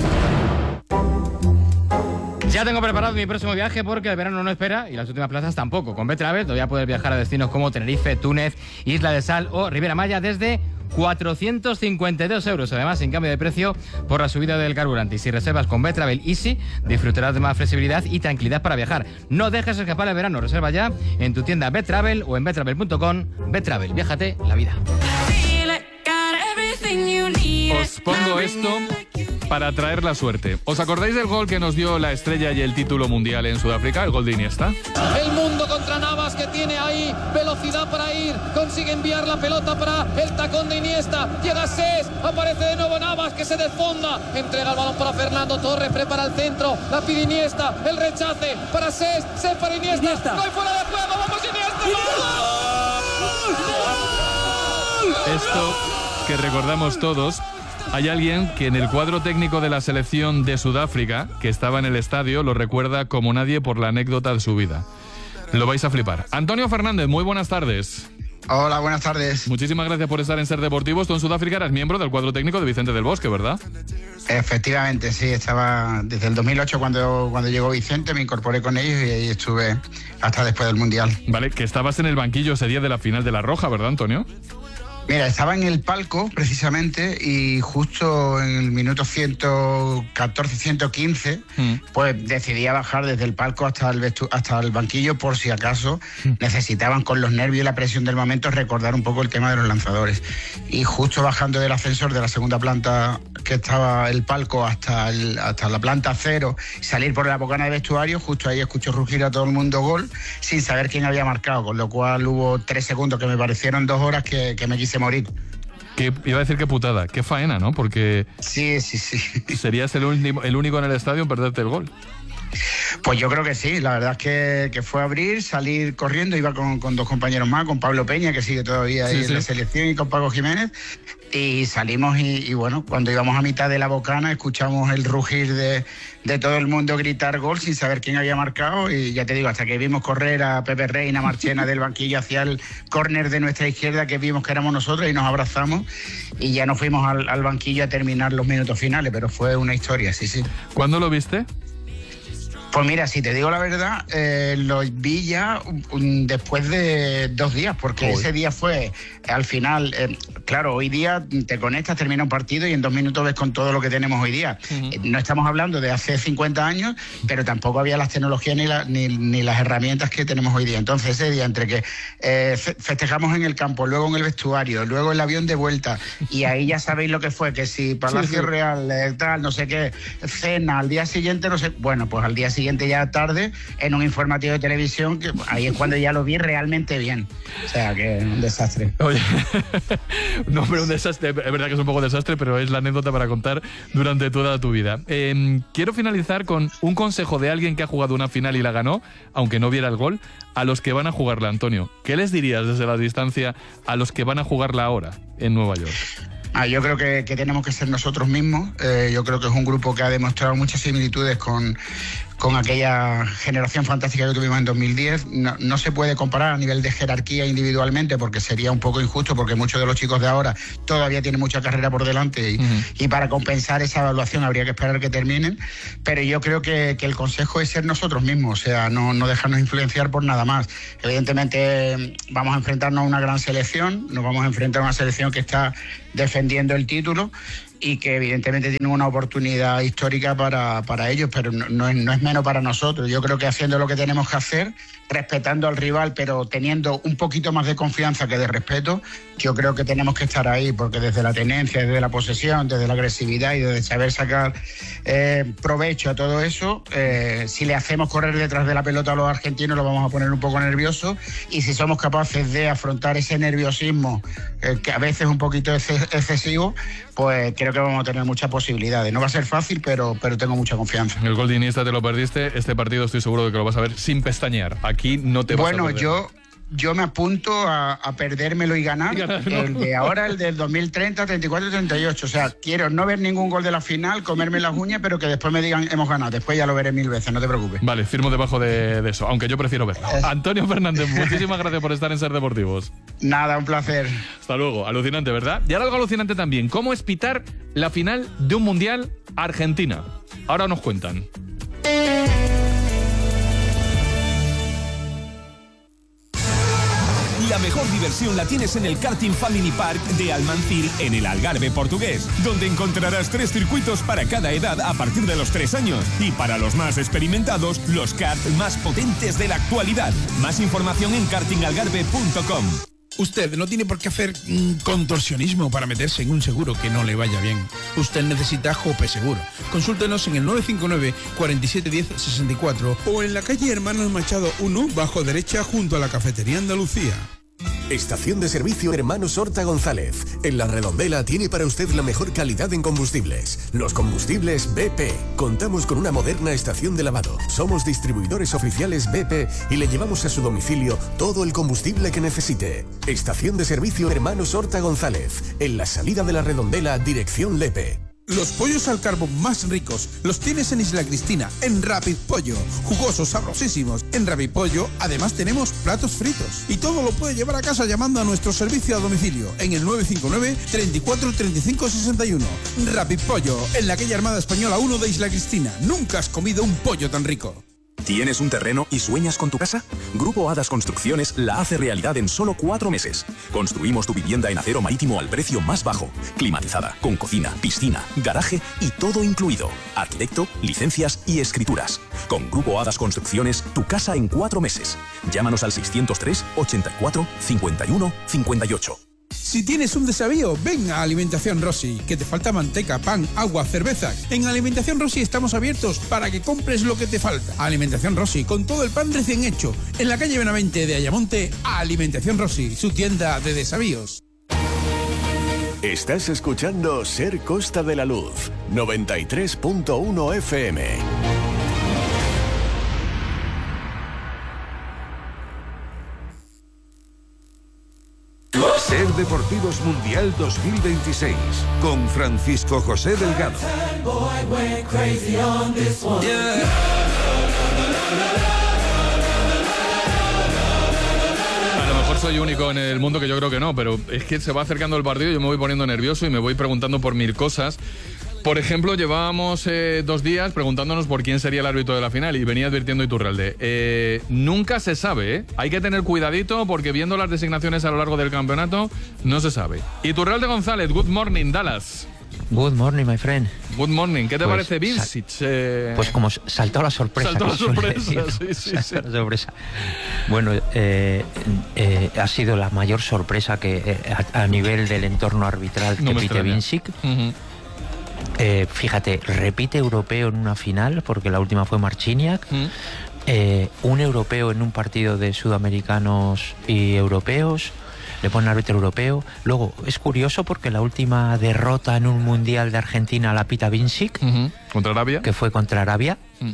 Ya tengo preparado mi próximo viaje porque el verano no espera y las últimas plazas tampoco. Con Betravel todavía puedes viajar a destinos como Tenerife, Túnez, Isla de Sal o Riviera Maya desde cuatrocientos cincuenta y dos euros, además sin cambio de precio por la subida del carburante. Y si reservas con Betravel Easy, disfrutarás de más flexibilidad y tranquilidad para viajar. No dejes escapar el verano, reserva ya en tu tienda Betravel o en betravel punto com. Betravel, viájate la vida. Os pongo esto para traer la suerte. ¿Os acordáis del gol que nos dio la estrella y el título mundial en Sudáfrica? El gol de Iniesta. El mundo contra Navas, que tiene ahí velocidad para ir, consigue enviar la pelota para el tacón de Iniesta, llega Sés, aparece de nuevo Navas que se desfonda, entrega el balón para Fernando Torres, prepara el centro, la pide Iniesta, el rechace para Sés, Sés para Iniesta, Iniesta. No hay fuera de juego, vamos Iniesta. ¡Gol! Esto que recordamos todos. Hay alguien que en el cuadro técnico de la selección de Sudáfrica, que estaba en el estadio, lo recuerda como nadie por la anécdota de su vida. Lo vais a flipar. Antonio Fernández, muy buenas tardes. Hola, buenas tardes. Muchísimas gracias por estar en Ser Deportivos. Tú en Sudáfrica eras miembro del cuadro técnico de Vicente del Bosque, ¿verdad? Efectivamente, sí. Estaba desde el dos mil ocho cuando, cuando llegó Vicente, me incorporé con ellos y ahí estuve hasta después del Mundial. Vale, que estabas en el banquillo ese día de la final de la Roja, ¿verdad, Antonio? Mira, estaba en el palco precisamente y justo en el minuto ciento catorce, ciento quince, mm. pues decidí bajar desde el palco hasta el, vestu- hasta el banquillo por si acaso mm. necesitaban, con los nervios y la presión del momento, recordar un poco el tema de los lanzadores. Y justo bajando del ascensor de la segunda planta que estaba el palco hasta, el, hasta la planta cero, salir por la bocana de vestuario, justo ahí escucho rugir a todo el mundo gol sin saber quién había marcado, con lo cual hubo tres segundos que me parecieron dos horas que, que me quise morir. Que iba a decir qué putada, qué faena, ¿no? Porque sí, sí, sí. serías el único, el único en el estadio en perderte el gol. Pues yo creo que sí, la verdad es que, que fue abrir, salir corriendo, iba con, con dos compañeros más, con Pablo Peña, que sigue todavía ahí sí, en sí. la selección, y con Paco Jiménez, y salimos y, y bueno, cuando íbamos a mitad de la bocana escuchamos el rugir de, de todo el mundo gritar gol sin saber quién había marcado, y ya te digo, hasta que vimos correr a Pepe Reina, Marchena del banquillo hacia el córner de nuestra izquierda, que vimos que éramos nosotros y nos abrazamos, y ya nos fuimos al, al banquillo a terminar los minutos finales, pero fue una historia, sí, sí. ¿Cuándo lo viste? Pues mira, si te digo la verdad, eh, lo vi ya um, después de dos días, porque Uy. ese día fue, al final, eh, claro, hoy día te conectas, termina un partido y en dos minutos ves con todo lo que tenemos hoy día. Uh-huh. Eh, no estamos hablando de hace cincuenta años, pero tampoco había las tecnologías ni, la, ni, ni las herramientas que tenemos hoy día. Entonces ese día, entre que eh, festejamos en el campo, luego en el vestuario, luego el avión de vuelta, y ahí ya sabéis lo que fue, que si Palacio sí, sí. Real, eh, tal, no sé qué, cena, al día siguiente, no sé, bueno, pues al día siguiente siguiente ya tarde en un informativo de televisión, que ahí es cuando ya lo vi realmente bien. O sea, que un desastre. Oye, no, pero un desastre, es verdad que es un poco desastre, pero es la anécdota para contar durante toda tu vida. Eh, quiero finalizar con un consejo de alguien que ha jugado una final y la ganó, aunque no viera el gol, a los que van a jugarla, Antonio. ¿Qué les dirías desde la distancia a los que van a jugarla ahora en Nueva York? Ah, yo creo que, que tenemos que ser nosotros mismos. Eh, yo creo que es un grupo que ha demostrado muchas similitudes con, con aquella generación fantástica que tuvimos en dos mil diez. No, no se puede comparar a nivel de jerarquía individualmente, porque sería un poco injusto, porque muchos de los chicos de ahora todavía tienen mucha carrera por delante y, uh-huh. y para compensar esa evaluación habría que esperar que terminen. Pero yo creo que, que el consejo es ser nosotros mismos, o sea, no, no dejarnos influenciar por nada más. Evidentemente vamos a enfrentarnos a una gran selección, nos vamos a enfrentar a una selección que está defendiendo el título y que evidentemente tienen una oportunidad histórica para, para ellos, pero no, no, es, no es menos para nosotros. Yo creo que haciendo lo que tenemos que hacer, respetando al rival, pero teniendo un poquito más de confianza que de respeto, yo creo que tenemos que estar ahí, porque desde la tenencia, desde la posesión, desde la agresividad y desde saber sacar eh, provecho a todo eso, eh, si le hacemos correr detrás de la pelota a los argentinos, lo vamos a poner un poco nerviosos, y si somos capaces de afrontar ese nerviosismo, eh, que a veces es un poquito ex- excesivo, pues creo que vamos a tener muchas posibilidades. No va a ser fácil, pero, pero tengo mucha confianza. El gol de Iniesta te lo perdiste, este partido estoy seguro de que lo vas a ver sin pestañear. Aquí no te vas bueno, a perder. Bueno, yo... yo me apunto a, a perdérmelo y ganar. El de ahora, el del dos mil treinta, treinta y cuatro, treinta y ocho. O sea, quiero no ver ningún gol de la final, comerme las uñas, pero que después me digan hemos ganado. Después ya lo veré mil veces, no te preocupes. Vale, firmo debajo de, de eso, aunque yo prefiero verlo. Es... Antonio Fernández, muchísimas gracias por estar en Ser Deportivos. Nada, un placer. Hasta luego. Alucinante, ¿verdad? Y ahora algo alucinante también. ¿Cómo es pitar la final de un Mundial Argentina? Ahora nos cuentan. La mejor diversión la tienes en el Karting Family Park de Almancir en el Algarve portugués, donde encontrarás tres circuitos para cada edad a partir de los tres años y para los más experimentados, los karts más potentes de la actualidad. Más información en karting algarve punto com. Usted no tiene por qué hacer mm, contorsionismo para meterse en un seguro que no le vaya bien. Usted necesita Jope Seguro. Consúltenos en el nueve cinco nueve, cuatro siete uno cero, seis cuatro o en la calle Hermanos Machado uno, bajo derecha, junto a la Cafetería Andalucía. Estación de servicio Hermanos Horta González. En La Redondela tiene para usted la mejor calidad en combustibles. Los combustibles B P. Contamos con una moderna estación de lavado. Somos distribuidores oficiales B P y le llevamos a su domicilio todo el combustible que necesite. Estación de servicio Hermanos Horta González. En la salida de La Redondela, dirección Lepe. Los pollos al carbón más ricos los tienes en Isla Cristina, en Rapid Pollo. Jugosos, sabrosísimos. En Rapid Pollo, además, tenemos platos fritos. Y todo lo puede llevar a casa llamando a nuestro servicio a domicilio en el nueve cinco nueve, treinta y cuatro, treinta y cinco, sesenta y uno. Rapid Pollo, en la calle Armada Española uno de Isla Cristina. Nunca has comido un pollo tan rico. ¿Tienes un terreno y sueñas con tu casa? Grupo Hadas Construcciones la hace realidad en solo cuatro meses. Construimos tu vivienda en acero marítimo al precio más bajo, climatizada, con cocina, piscina, garaje y todo incluido. Arquitecto, licencias y escrituras. Con Grupo Hadas Construcciones, tu casa en cuatro meses. Llámanos al seiscientos tres, ochenta y cuatro, cincuenta y uno, cincuenta y ocho. Si tienes un desavío, ven a Alimentación Rossi, que te falta manteca, pan, agua, cerveza. En Alimentación Rossi estamos abiertos para que compres lo que te falta. Alimentación Rossi, con todo el pan recién hecho. En la calle Benavente de Ayamonte, Alimentación Rossi, su tienda de desavíos. Estás escuchando Ser Costa de la Luz, noventa y tres punto uno F M. Ser Deportivos Mundial dos mil veintiséis con Francisco José Delgado. A lo mejor soy único en el mundo, que yo creo que no, pero es que se va acercando el partido y yo me voy poniendo nervioso y me voy preguntando por mil cosas. Por ejemplo, llevábamos eh, dos días preguntándonos por quién sería el árbitro de la final y venía advirtiendo Iturralde. Eh, nunca se sabe, ¿eh? Hay que tener cuidadito porque viendo las designaciones a lo largo del campeonato no se sabe. Iturralde González, good morning, Dallas. Good morning, my friend. Good morning. ¿Qué te pues, parece Vincic? Eh... Pues como saltó la sorpresa. Saltó la sorpresa, sí, sí, sí. Saltó la sorpresa. Bueno, eh, eh, ha sido la mayor sorpresa que eh, a, a nivel del entorno arbitral que no pite Vincic. Uh-huh. Eh, fíjate, repite europeo en una final, porque la última fue Marciniak. Mm. Eh, un europeo en un partido de sudamericanos y europeos. Le ponen árbitro europeo. Luego, es curioso porque la última derrota en un mundial de Argentina la pita Vincic. Uh-huh. ¿Contra Arabia? Que fue contra Arabia. Mm.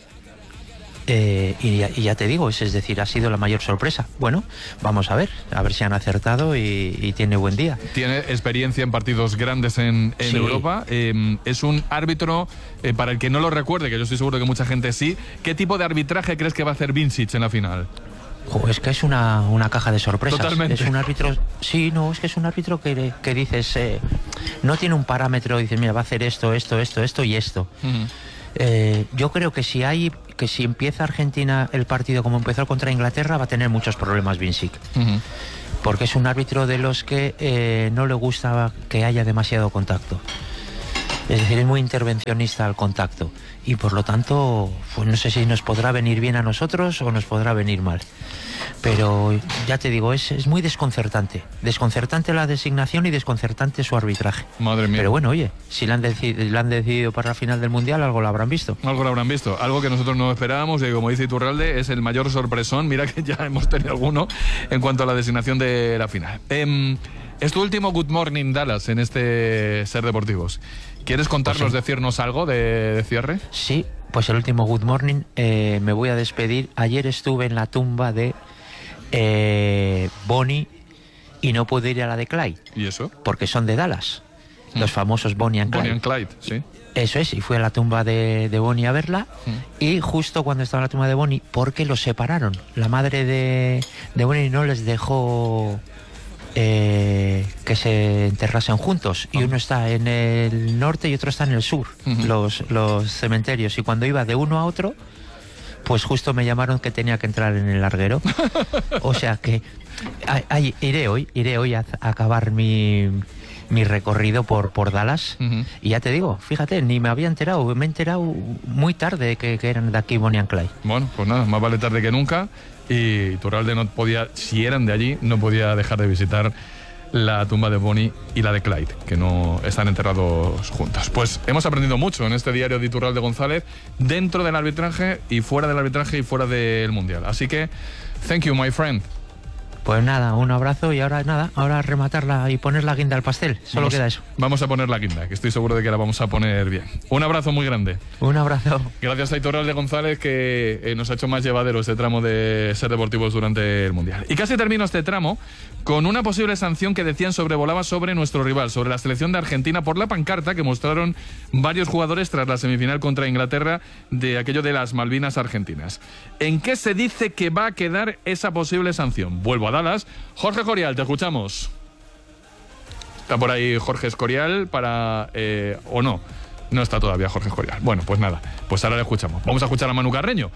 Eh, y, ya, y ya te digo, es, es decir, ha sido la mayor sorpresa. Bueno, vamos a ver, a ver si han acertado y, y tiene buen día. Tiene experiencia en partidos grandes en, en sí. Europa. Eh, es un árbitro, eh, para el que no lo recuerde, que yo estoy seguro que mucha gente sí. ¿Qué tipo de arbitraje crees que va a hacer Vincic en la final? Oh, es que es una, una caja de sorpresas. Totalmente. Es un árbitro. Sí, no, es que es un árbitro que, que dices, eh, no tiene un parámetro, dices, mira, va a hacer esto, esto, esto, esto y esto. Uh-huh. Eh, yo creo que si hay que si empieza Argentina el partido como empezó contra Inglaterra, va a tener muchos problemas Vincic. Uh-huh. Porque es un árbitro de los que eh, no le gusta que haya demasiado contacto. Es decir, es muy intervencionista al contacto. Y por lo tanto, pues no sé si nos podrá venir bien a nosotros o nos podrá venir mal. Pero ya te digo, es, es muy desconcertante. Desconcertante la designación y desconcertante su arbitraje. Madre mía. Pero bueno, oye, si la han, deci- la han decidido para la final del Mundial, algo lo habrán visto. Algo lo habrán visto. Algo que nosotros no esperábamos y como dice Iturralde, es el mayor sorpresón. Mira que ya hemos tenido alguno en cuanto a la designación de la final. Eh, es tu último Good Morning Dallas en este Ser Deportivos. ¿Quieres contarnos, pues sí. decirnos algo de, de cierre? Sí, pues el último Good Morning. Eh, me voy a despedir. Ayer estuve en la tumba de eh, Bonnie y no pudo ir a la de Clyde. ¿Y eso? Porque son de Dallas, mm. los famosos Bonnie and Clyde. Bonnie and Clyde, sí. Eso es, y fui a la tumba de, de Bonnie a verla, mm. y justo cuando estaba en la tumba de Bonnie, porque los separaron, la madre de, de Bonnie no les dejó eh, que se enterrasen juntos, y uno está en el norte y otro está en el sur, uh-huh. los, los cementerios, y cuando iba de uno a otro, pues justo me llamaron que tenía que entrar en el larguero. O sea que a, a, iré hoy, iré hoy a, a acabar mi... mi recorrido por, por Dallas, uh-huh. y ya te digo, fíjate, ni me había enterado, me he enterado muy tarde que, que eran de aquí Bonnie and Clyde. Bueno, pues nada, más vale tarde que nunca, y Iturralde no podía, si eran de allí, no podía dejar de visitar la tumba de Bonnie y la de Clyde, que no están enterrados juntos. Pues hemos aprendido mucho en este diario de Iturralde González, dentro del arbitraje y fuera del arbitraje y fuera del Mundial. Así que, thank you, my friend. Pues nada, un abrazo y ahora nada, ahora rematarla y poner la guinda al pastel. Solo vamos, queda eso. Vamos a poner la guinda, que estoy seguro de que la vamos a poner bien. Un abrazo muy grande. Un abrazo. Gracias a Iturralde González, que eh, nos ha hecho más llevadero este tramo de Ser Deportivos durante el Mundial. Y casi termino este tramo con una posible sanción que decían sobrevolaba sobre nuestro rival, sobre la selección de Argentina, por la pancarta que mostraron varios jugadores tras la semifinal contra Inglaterra de aquello de las Malvinas argentinas. ¿En qué se dice que va a quedar esa posible sanción? Vuelvo a Dallas. Jorge Escorial, te escuchamos. Está por ahí Jorge Escorial para... Eh, ¿o no? No está todavía Jorge Escorial. Bueno, pues nada, pues ahora le escuchamos. Vamos a escuchar a Manu Carreño.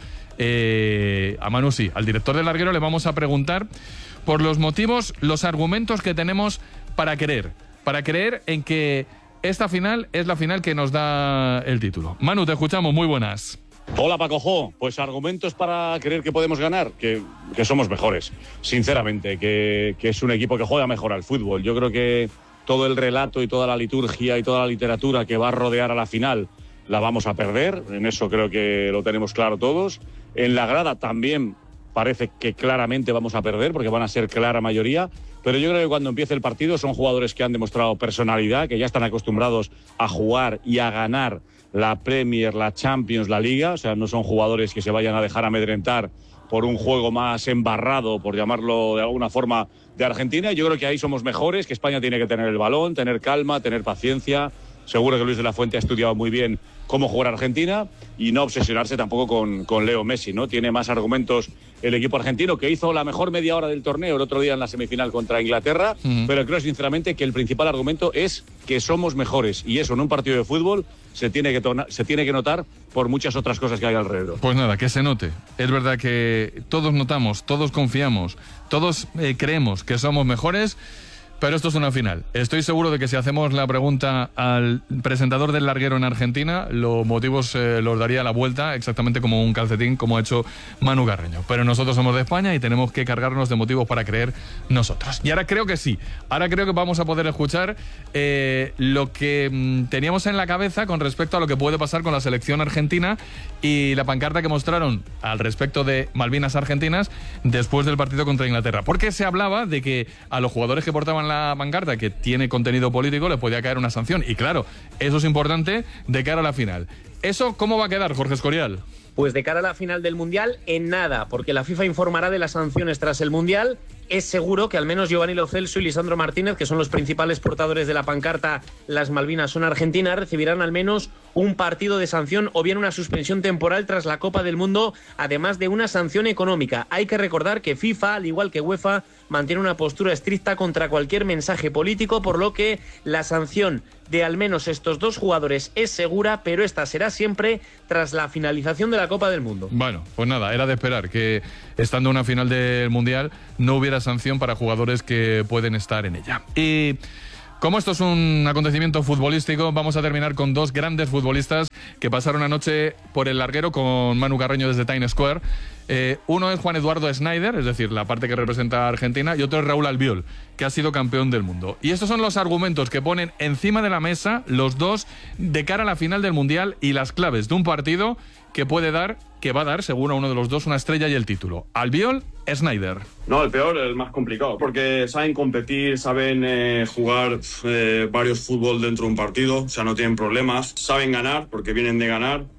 Eh, a Manu sí, al director del larguero le vamos a preguntar por los motivos, los argumentos que tenemos para creer, para creer en que esta final es la final que nos da el título. Manu, te escuchamos, muy buenas. Hola Paco Jo, pues argumentos para creer que podemos ganar, que, que somos mejores, sinceramente, que, que es un equipo que juega mejor al fútbol. Yo creo que todo el relato y toda la liturgia y toda la literatura que va a rodear a la final la vamos a perder, en eso creo que lo tenemos claro todos. En la grada también parece que claramente vamos a perder, porque van a ser clara mayoría, pero yo creo que cuando empiece el partido son jugadores que han demostrado personalidad, que ya están acostumbrados a jugar y a ganar la Premier, la Champions, la Liga, o sea, no son jugadores que se vayan a dejar amedrentar por un juego más embarrado, por llamarlo de alguna forma, de Argentina. Yo creo que ahí somos mejores, que España tiene que tener el balón, tener calma, tener paciencia. Seguro que Luis de la Fuente ha estudiado muy bien cómo jugar Argentina y no obsesionarse tampoco con, con Leo Messi, ¿no? Tiene más argumentos el equipo argentino, que hizo la mejor media hora del torneo el otro día en la semifinal contra Inglaterra, uh-huh. pero creo sinceramente que el principal argumento es que somos mejores, y eso en un partido de fútbol se tiene que, tona, se tiene que notar por muchas otras cosas que hay alrededor. Pues nada, que se note. Es verdad que todos notamos, todos confiamos, todos eh, creemos que somos mejores. Pero esto es una final. Estoy seguro de que si hacemos la pregunta al presentador del larguero en Argentina, los motivos eh, los daría a la vuelta exactamente como un calcetín, como ha hecho Manu Carreño. Pero nosotros somos de España y tenemos que cargarnos de motivos para creer nosotros. Y ahora creo que sí. Ahora creo que vamos a poder escuchar eh, lo que mmm, teníamos en la cabeza con respecto a lo que puede pasar con la selección argentina y la pancarta que mostraron al respecto de Malvinas argentinas después del partido contra Inglaterra. Porque se hablaba de que a los jugadores que portaban la la pancarta, que tiene contenido político, le podía caer una sanción. Y claro, eso es importante de cara a la final. ¿Eso cómo va a quedar, Jorge Escorial? Pues de cara a la final del Mundial, en nada, porque la FIFA informará de las sanciones tras el Mundial. Es seguro que al menos Giovanni Lo Celso y Lisandro Martínez, que son los principales portadores de la pancarta Las Malvinas son Argentinas, recibirán al menos un partido de sanción o bien una suspensión temporal tras la Copa del Mundo, además de una sanción económica. Hay que recordar que FIFA, al igual que UEFA, mantiene una postura estricta contra cualquier mensaje político, por lo que la sanción de al menos estos dos jugadores es segura, pero esta será siempre tras la finalización de la Copa del Mundo. Bueno, pues nada, era de esperar que estando en una final del Mundial no hubiera sanción para jugadores que pueden estar en ella. Y como esto es un acontecimiento futbolístico, vamos a terminar con dos grandes futbolistas que pasaron anoche por el larguero con Manu Carreño desde Times Square. Eh, uno es Juan Eduardo Snyder, es decir, la parte que representa a Argentina, y otro es Raúl Albiol, que ha sido campeón del mundo. Y estos son los argumentos que ponen encima de la mesa los dos de cara a la final del Mundial y las claves de un partido que puede dar, que va a dar, según a uno de los dos, una estrella y el título. Albiol, Snyder. No, el peor, el más complicado, porque saben competir, saben eh, jugar eh, varios fútbol dentro de un partido, o sea, no tienen problemas, saben ganar, porque vienen de ganar,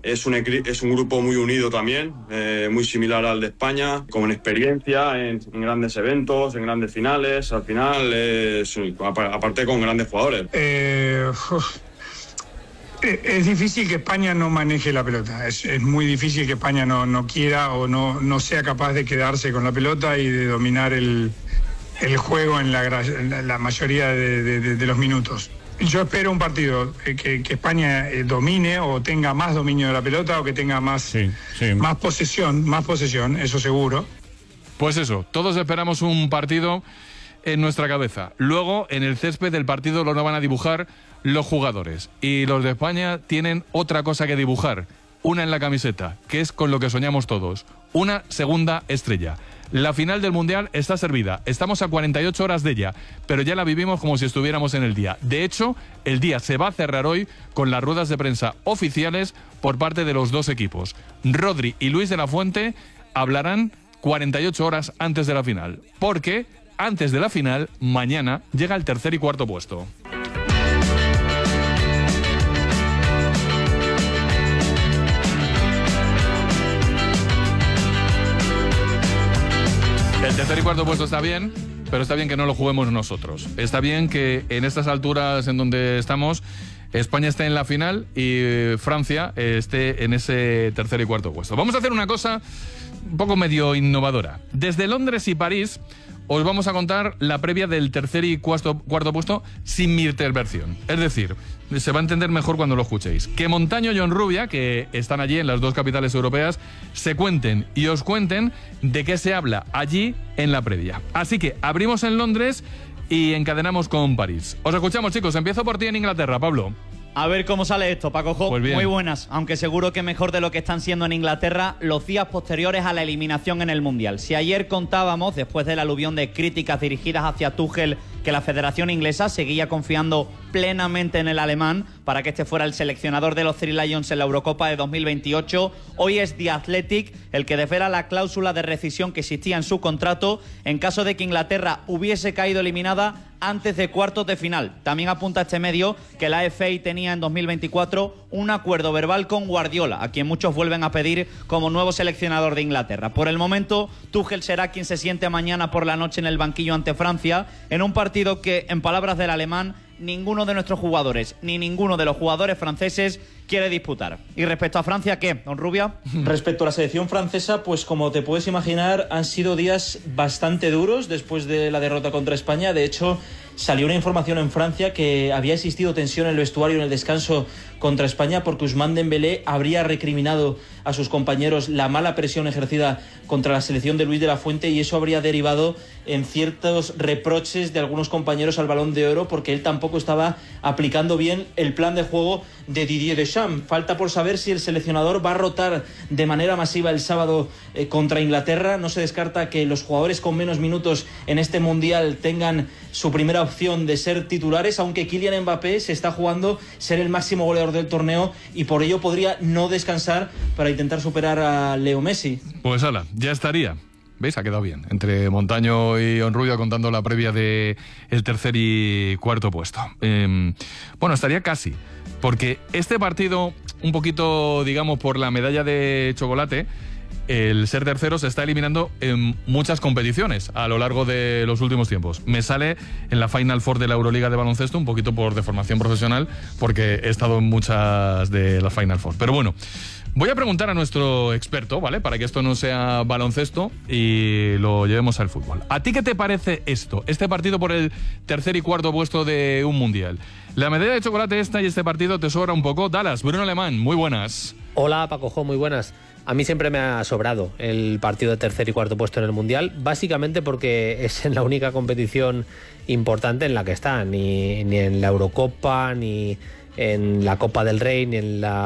Es un, es un grupo muy unido también, eh, muy similar al de España, con experiencia en, en grandes eventos, en grandes finales. Al final, es, aparte con grandes jugadores. Eh, uf. Es difícil que España no maneje la pelota, es, es muy difícil que España no, no quiera o no, no sea capaz de quedarse con la pelota y de dominar el, el juego en la, la, la mayoría de, de, de los minutos. Yo espero un partido que, que España domine o tenga más dominio de la pelota o que tenga más, sí, sí. más posesión, más posesión, eso seguro. Pues eso, todos esperamos un partido en nuestra cabeza. Luego, en el césped del partido lo van a dibujar los jugadores. Y los de España tienen otra cosa que dibujar. Una en la camiseta, que es con lo que soñamos todos. Una segunda estrella. La final del Mundial está servida. Estamos a cuarenta y ocho horas de ella, pero ya la vivimos como si estuviéramos en el día. De hecho, el día se va a cerrar hoy con las ruedas de prensa oficiales por parte de los dos equipos. Rodri y Luis de la Fuente hablarán cuarenta y ocho horas antes de la final, porque antes de la final, mañana, llega el tercer y cuarto puesto. El tercer y cuarto puesto está bien, pero está bien que no lo juguemos nosotros. Está bien que en estas alturas en donde estamos, España esté en la final y Francia esté en ese tercer y cuarto puesto. Vamos a hacer una cosa un poco medio innovadora. Desde Londres y París os vamos a contar la previa del tercer y cuarto, cuarto puesto sin mi intervención. Es decir, se va a entender mejor cuando lo escuchéis. Que Montaño y Onrubia, que están allí en las dos capitales europeas, se cuenten y os cuenten de qué se habla allí en la previa. Así que abrimos en Londres y encadenamos con París. Os escuchamos, chicos. Empiezo por ti en Inglaterra, Pablo. A ver cómo sale esto, Paco Jo. Pues muy buenas, aunque seguro que mejor de lo que están siendo en Inglaterra los días posteriores a la eliminación en el Mundial. Si ayer contábamos, después del aluvión de críticas dirigidas hacia Tuchel, que la Federación Inglesa seguía confiando plenamente en el alemán para que este fuera el seleccionador de los Three Lions en la Eurocopa de dos mil veintiocho, hoy es The Athletic el que desvela la cláusula de rescisión que existía en su contrato en caso de que Inglaterra hubiese caído eliminada antes de cuartos de final. También apunta este medio que la F A tenía en dos mil veinticuatro un acuerdo verbal con Guardiola, a quien muchos vuelven a pedir como nuevo seleccionador de Inglaterra. Por el momento, Tuchel será quien se siente mañana por la noche en el banquillo ante Francia, en un partido que, en palabras del alemán, ninguno de nuestros jugadores, ni ninguno de los jugadores franceses quiere disputar. Y respecto a Francia, ¿qué, don Rubia? Respecto a la selección francesa, pues como te puedes imaginar, han sido días bastante duros después de la derrota contra España. De hecho, salió una información en Francia que había existido tensión en el vestuario en el descanso contra España porque Ousmane Dembélé habría recriminado a sus compañeros la mala presión ejercida contra la selección de Luis de la Fuente, y eso habría derivado en ciertos reproches de algunos compañeros al Balón de Oro porque él tampoco estaba aplicando bien el plan de juego de Didier Deschamps. Falta por saber si el seleccionador va a rotar de manera masiva el sábado eh, contra Inglaterra. No se descarta que los jugadores con menos minutos en este Mundial tengan su primera opción de ser titulares, aunque Kylian Mbappé se está jugando ser el máximo goleador del torneo y por ello podría no descansar para intentar superar a Leo Messi. Pues ala, ya estaría. ¿Veis? Ha quedado bien. Entre Montaño y Onrubia contando la previa de el tercer y cuarto puesto. Eh, bueno, estaría casi. Porque este partido, un poquito, digamos, por la medalla de chocolate, el ser tercero se está eliminando en muchas competiciones a lo largo de los últimos tiempos. Me sale en la Final Four de la Euroliga de baloncesto, un poquito por deformación profesional, porque he estado en muchas de las Final Four. Pero bueno, voy a preguntar a nuestro experto, ¿vale? Para que esto no sea baloncesto y lo llevemos al fútbol. ¿A ti qué te parece esto? Este partido por el tercer y cuarto puesto de un mundial. La medalla de chocolate esta y este partido te sobra un poco. Dallas, Bruno Alemán, muy buenas. Hola, Paco Jo, muy buenas. A mí siempre me ha sobrado el partido de tercer y cuarto puesto en el Mundial, básicamente porque es en la única competición importante en la que está, ni, ni en la Eurocopa, ni en la Copa del Rey, ni en la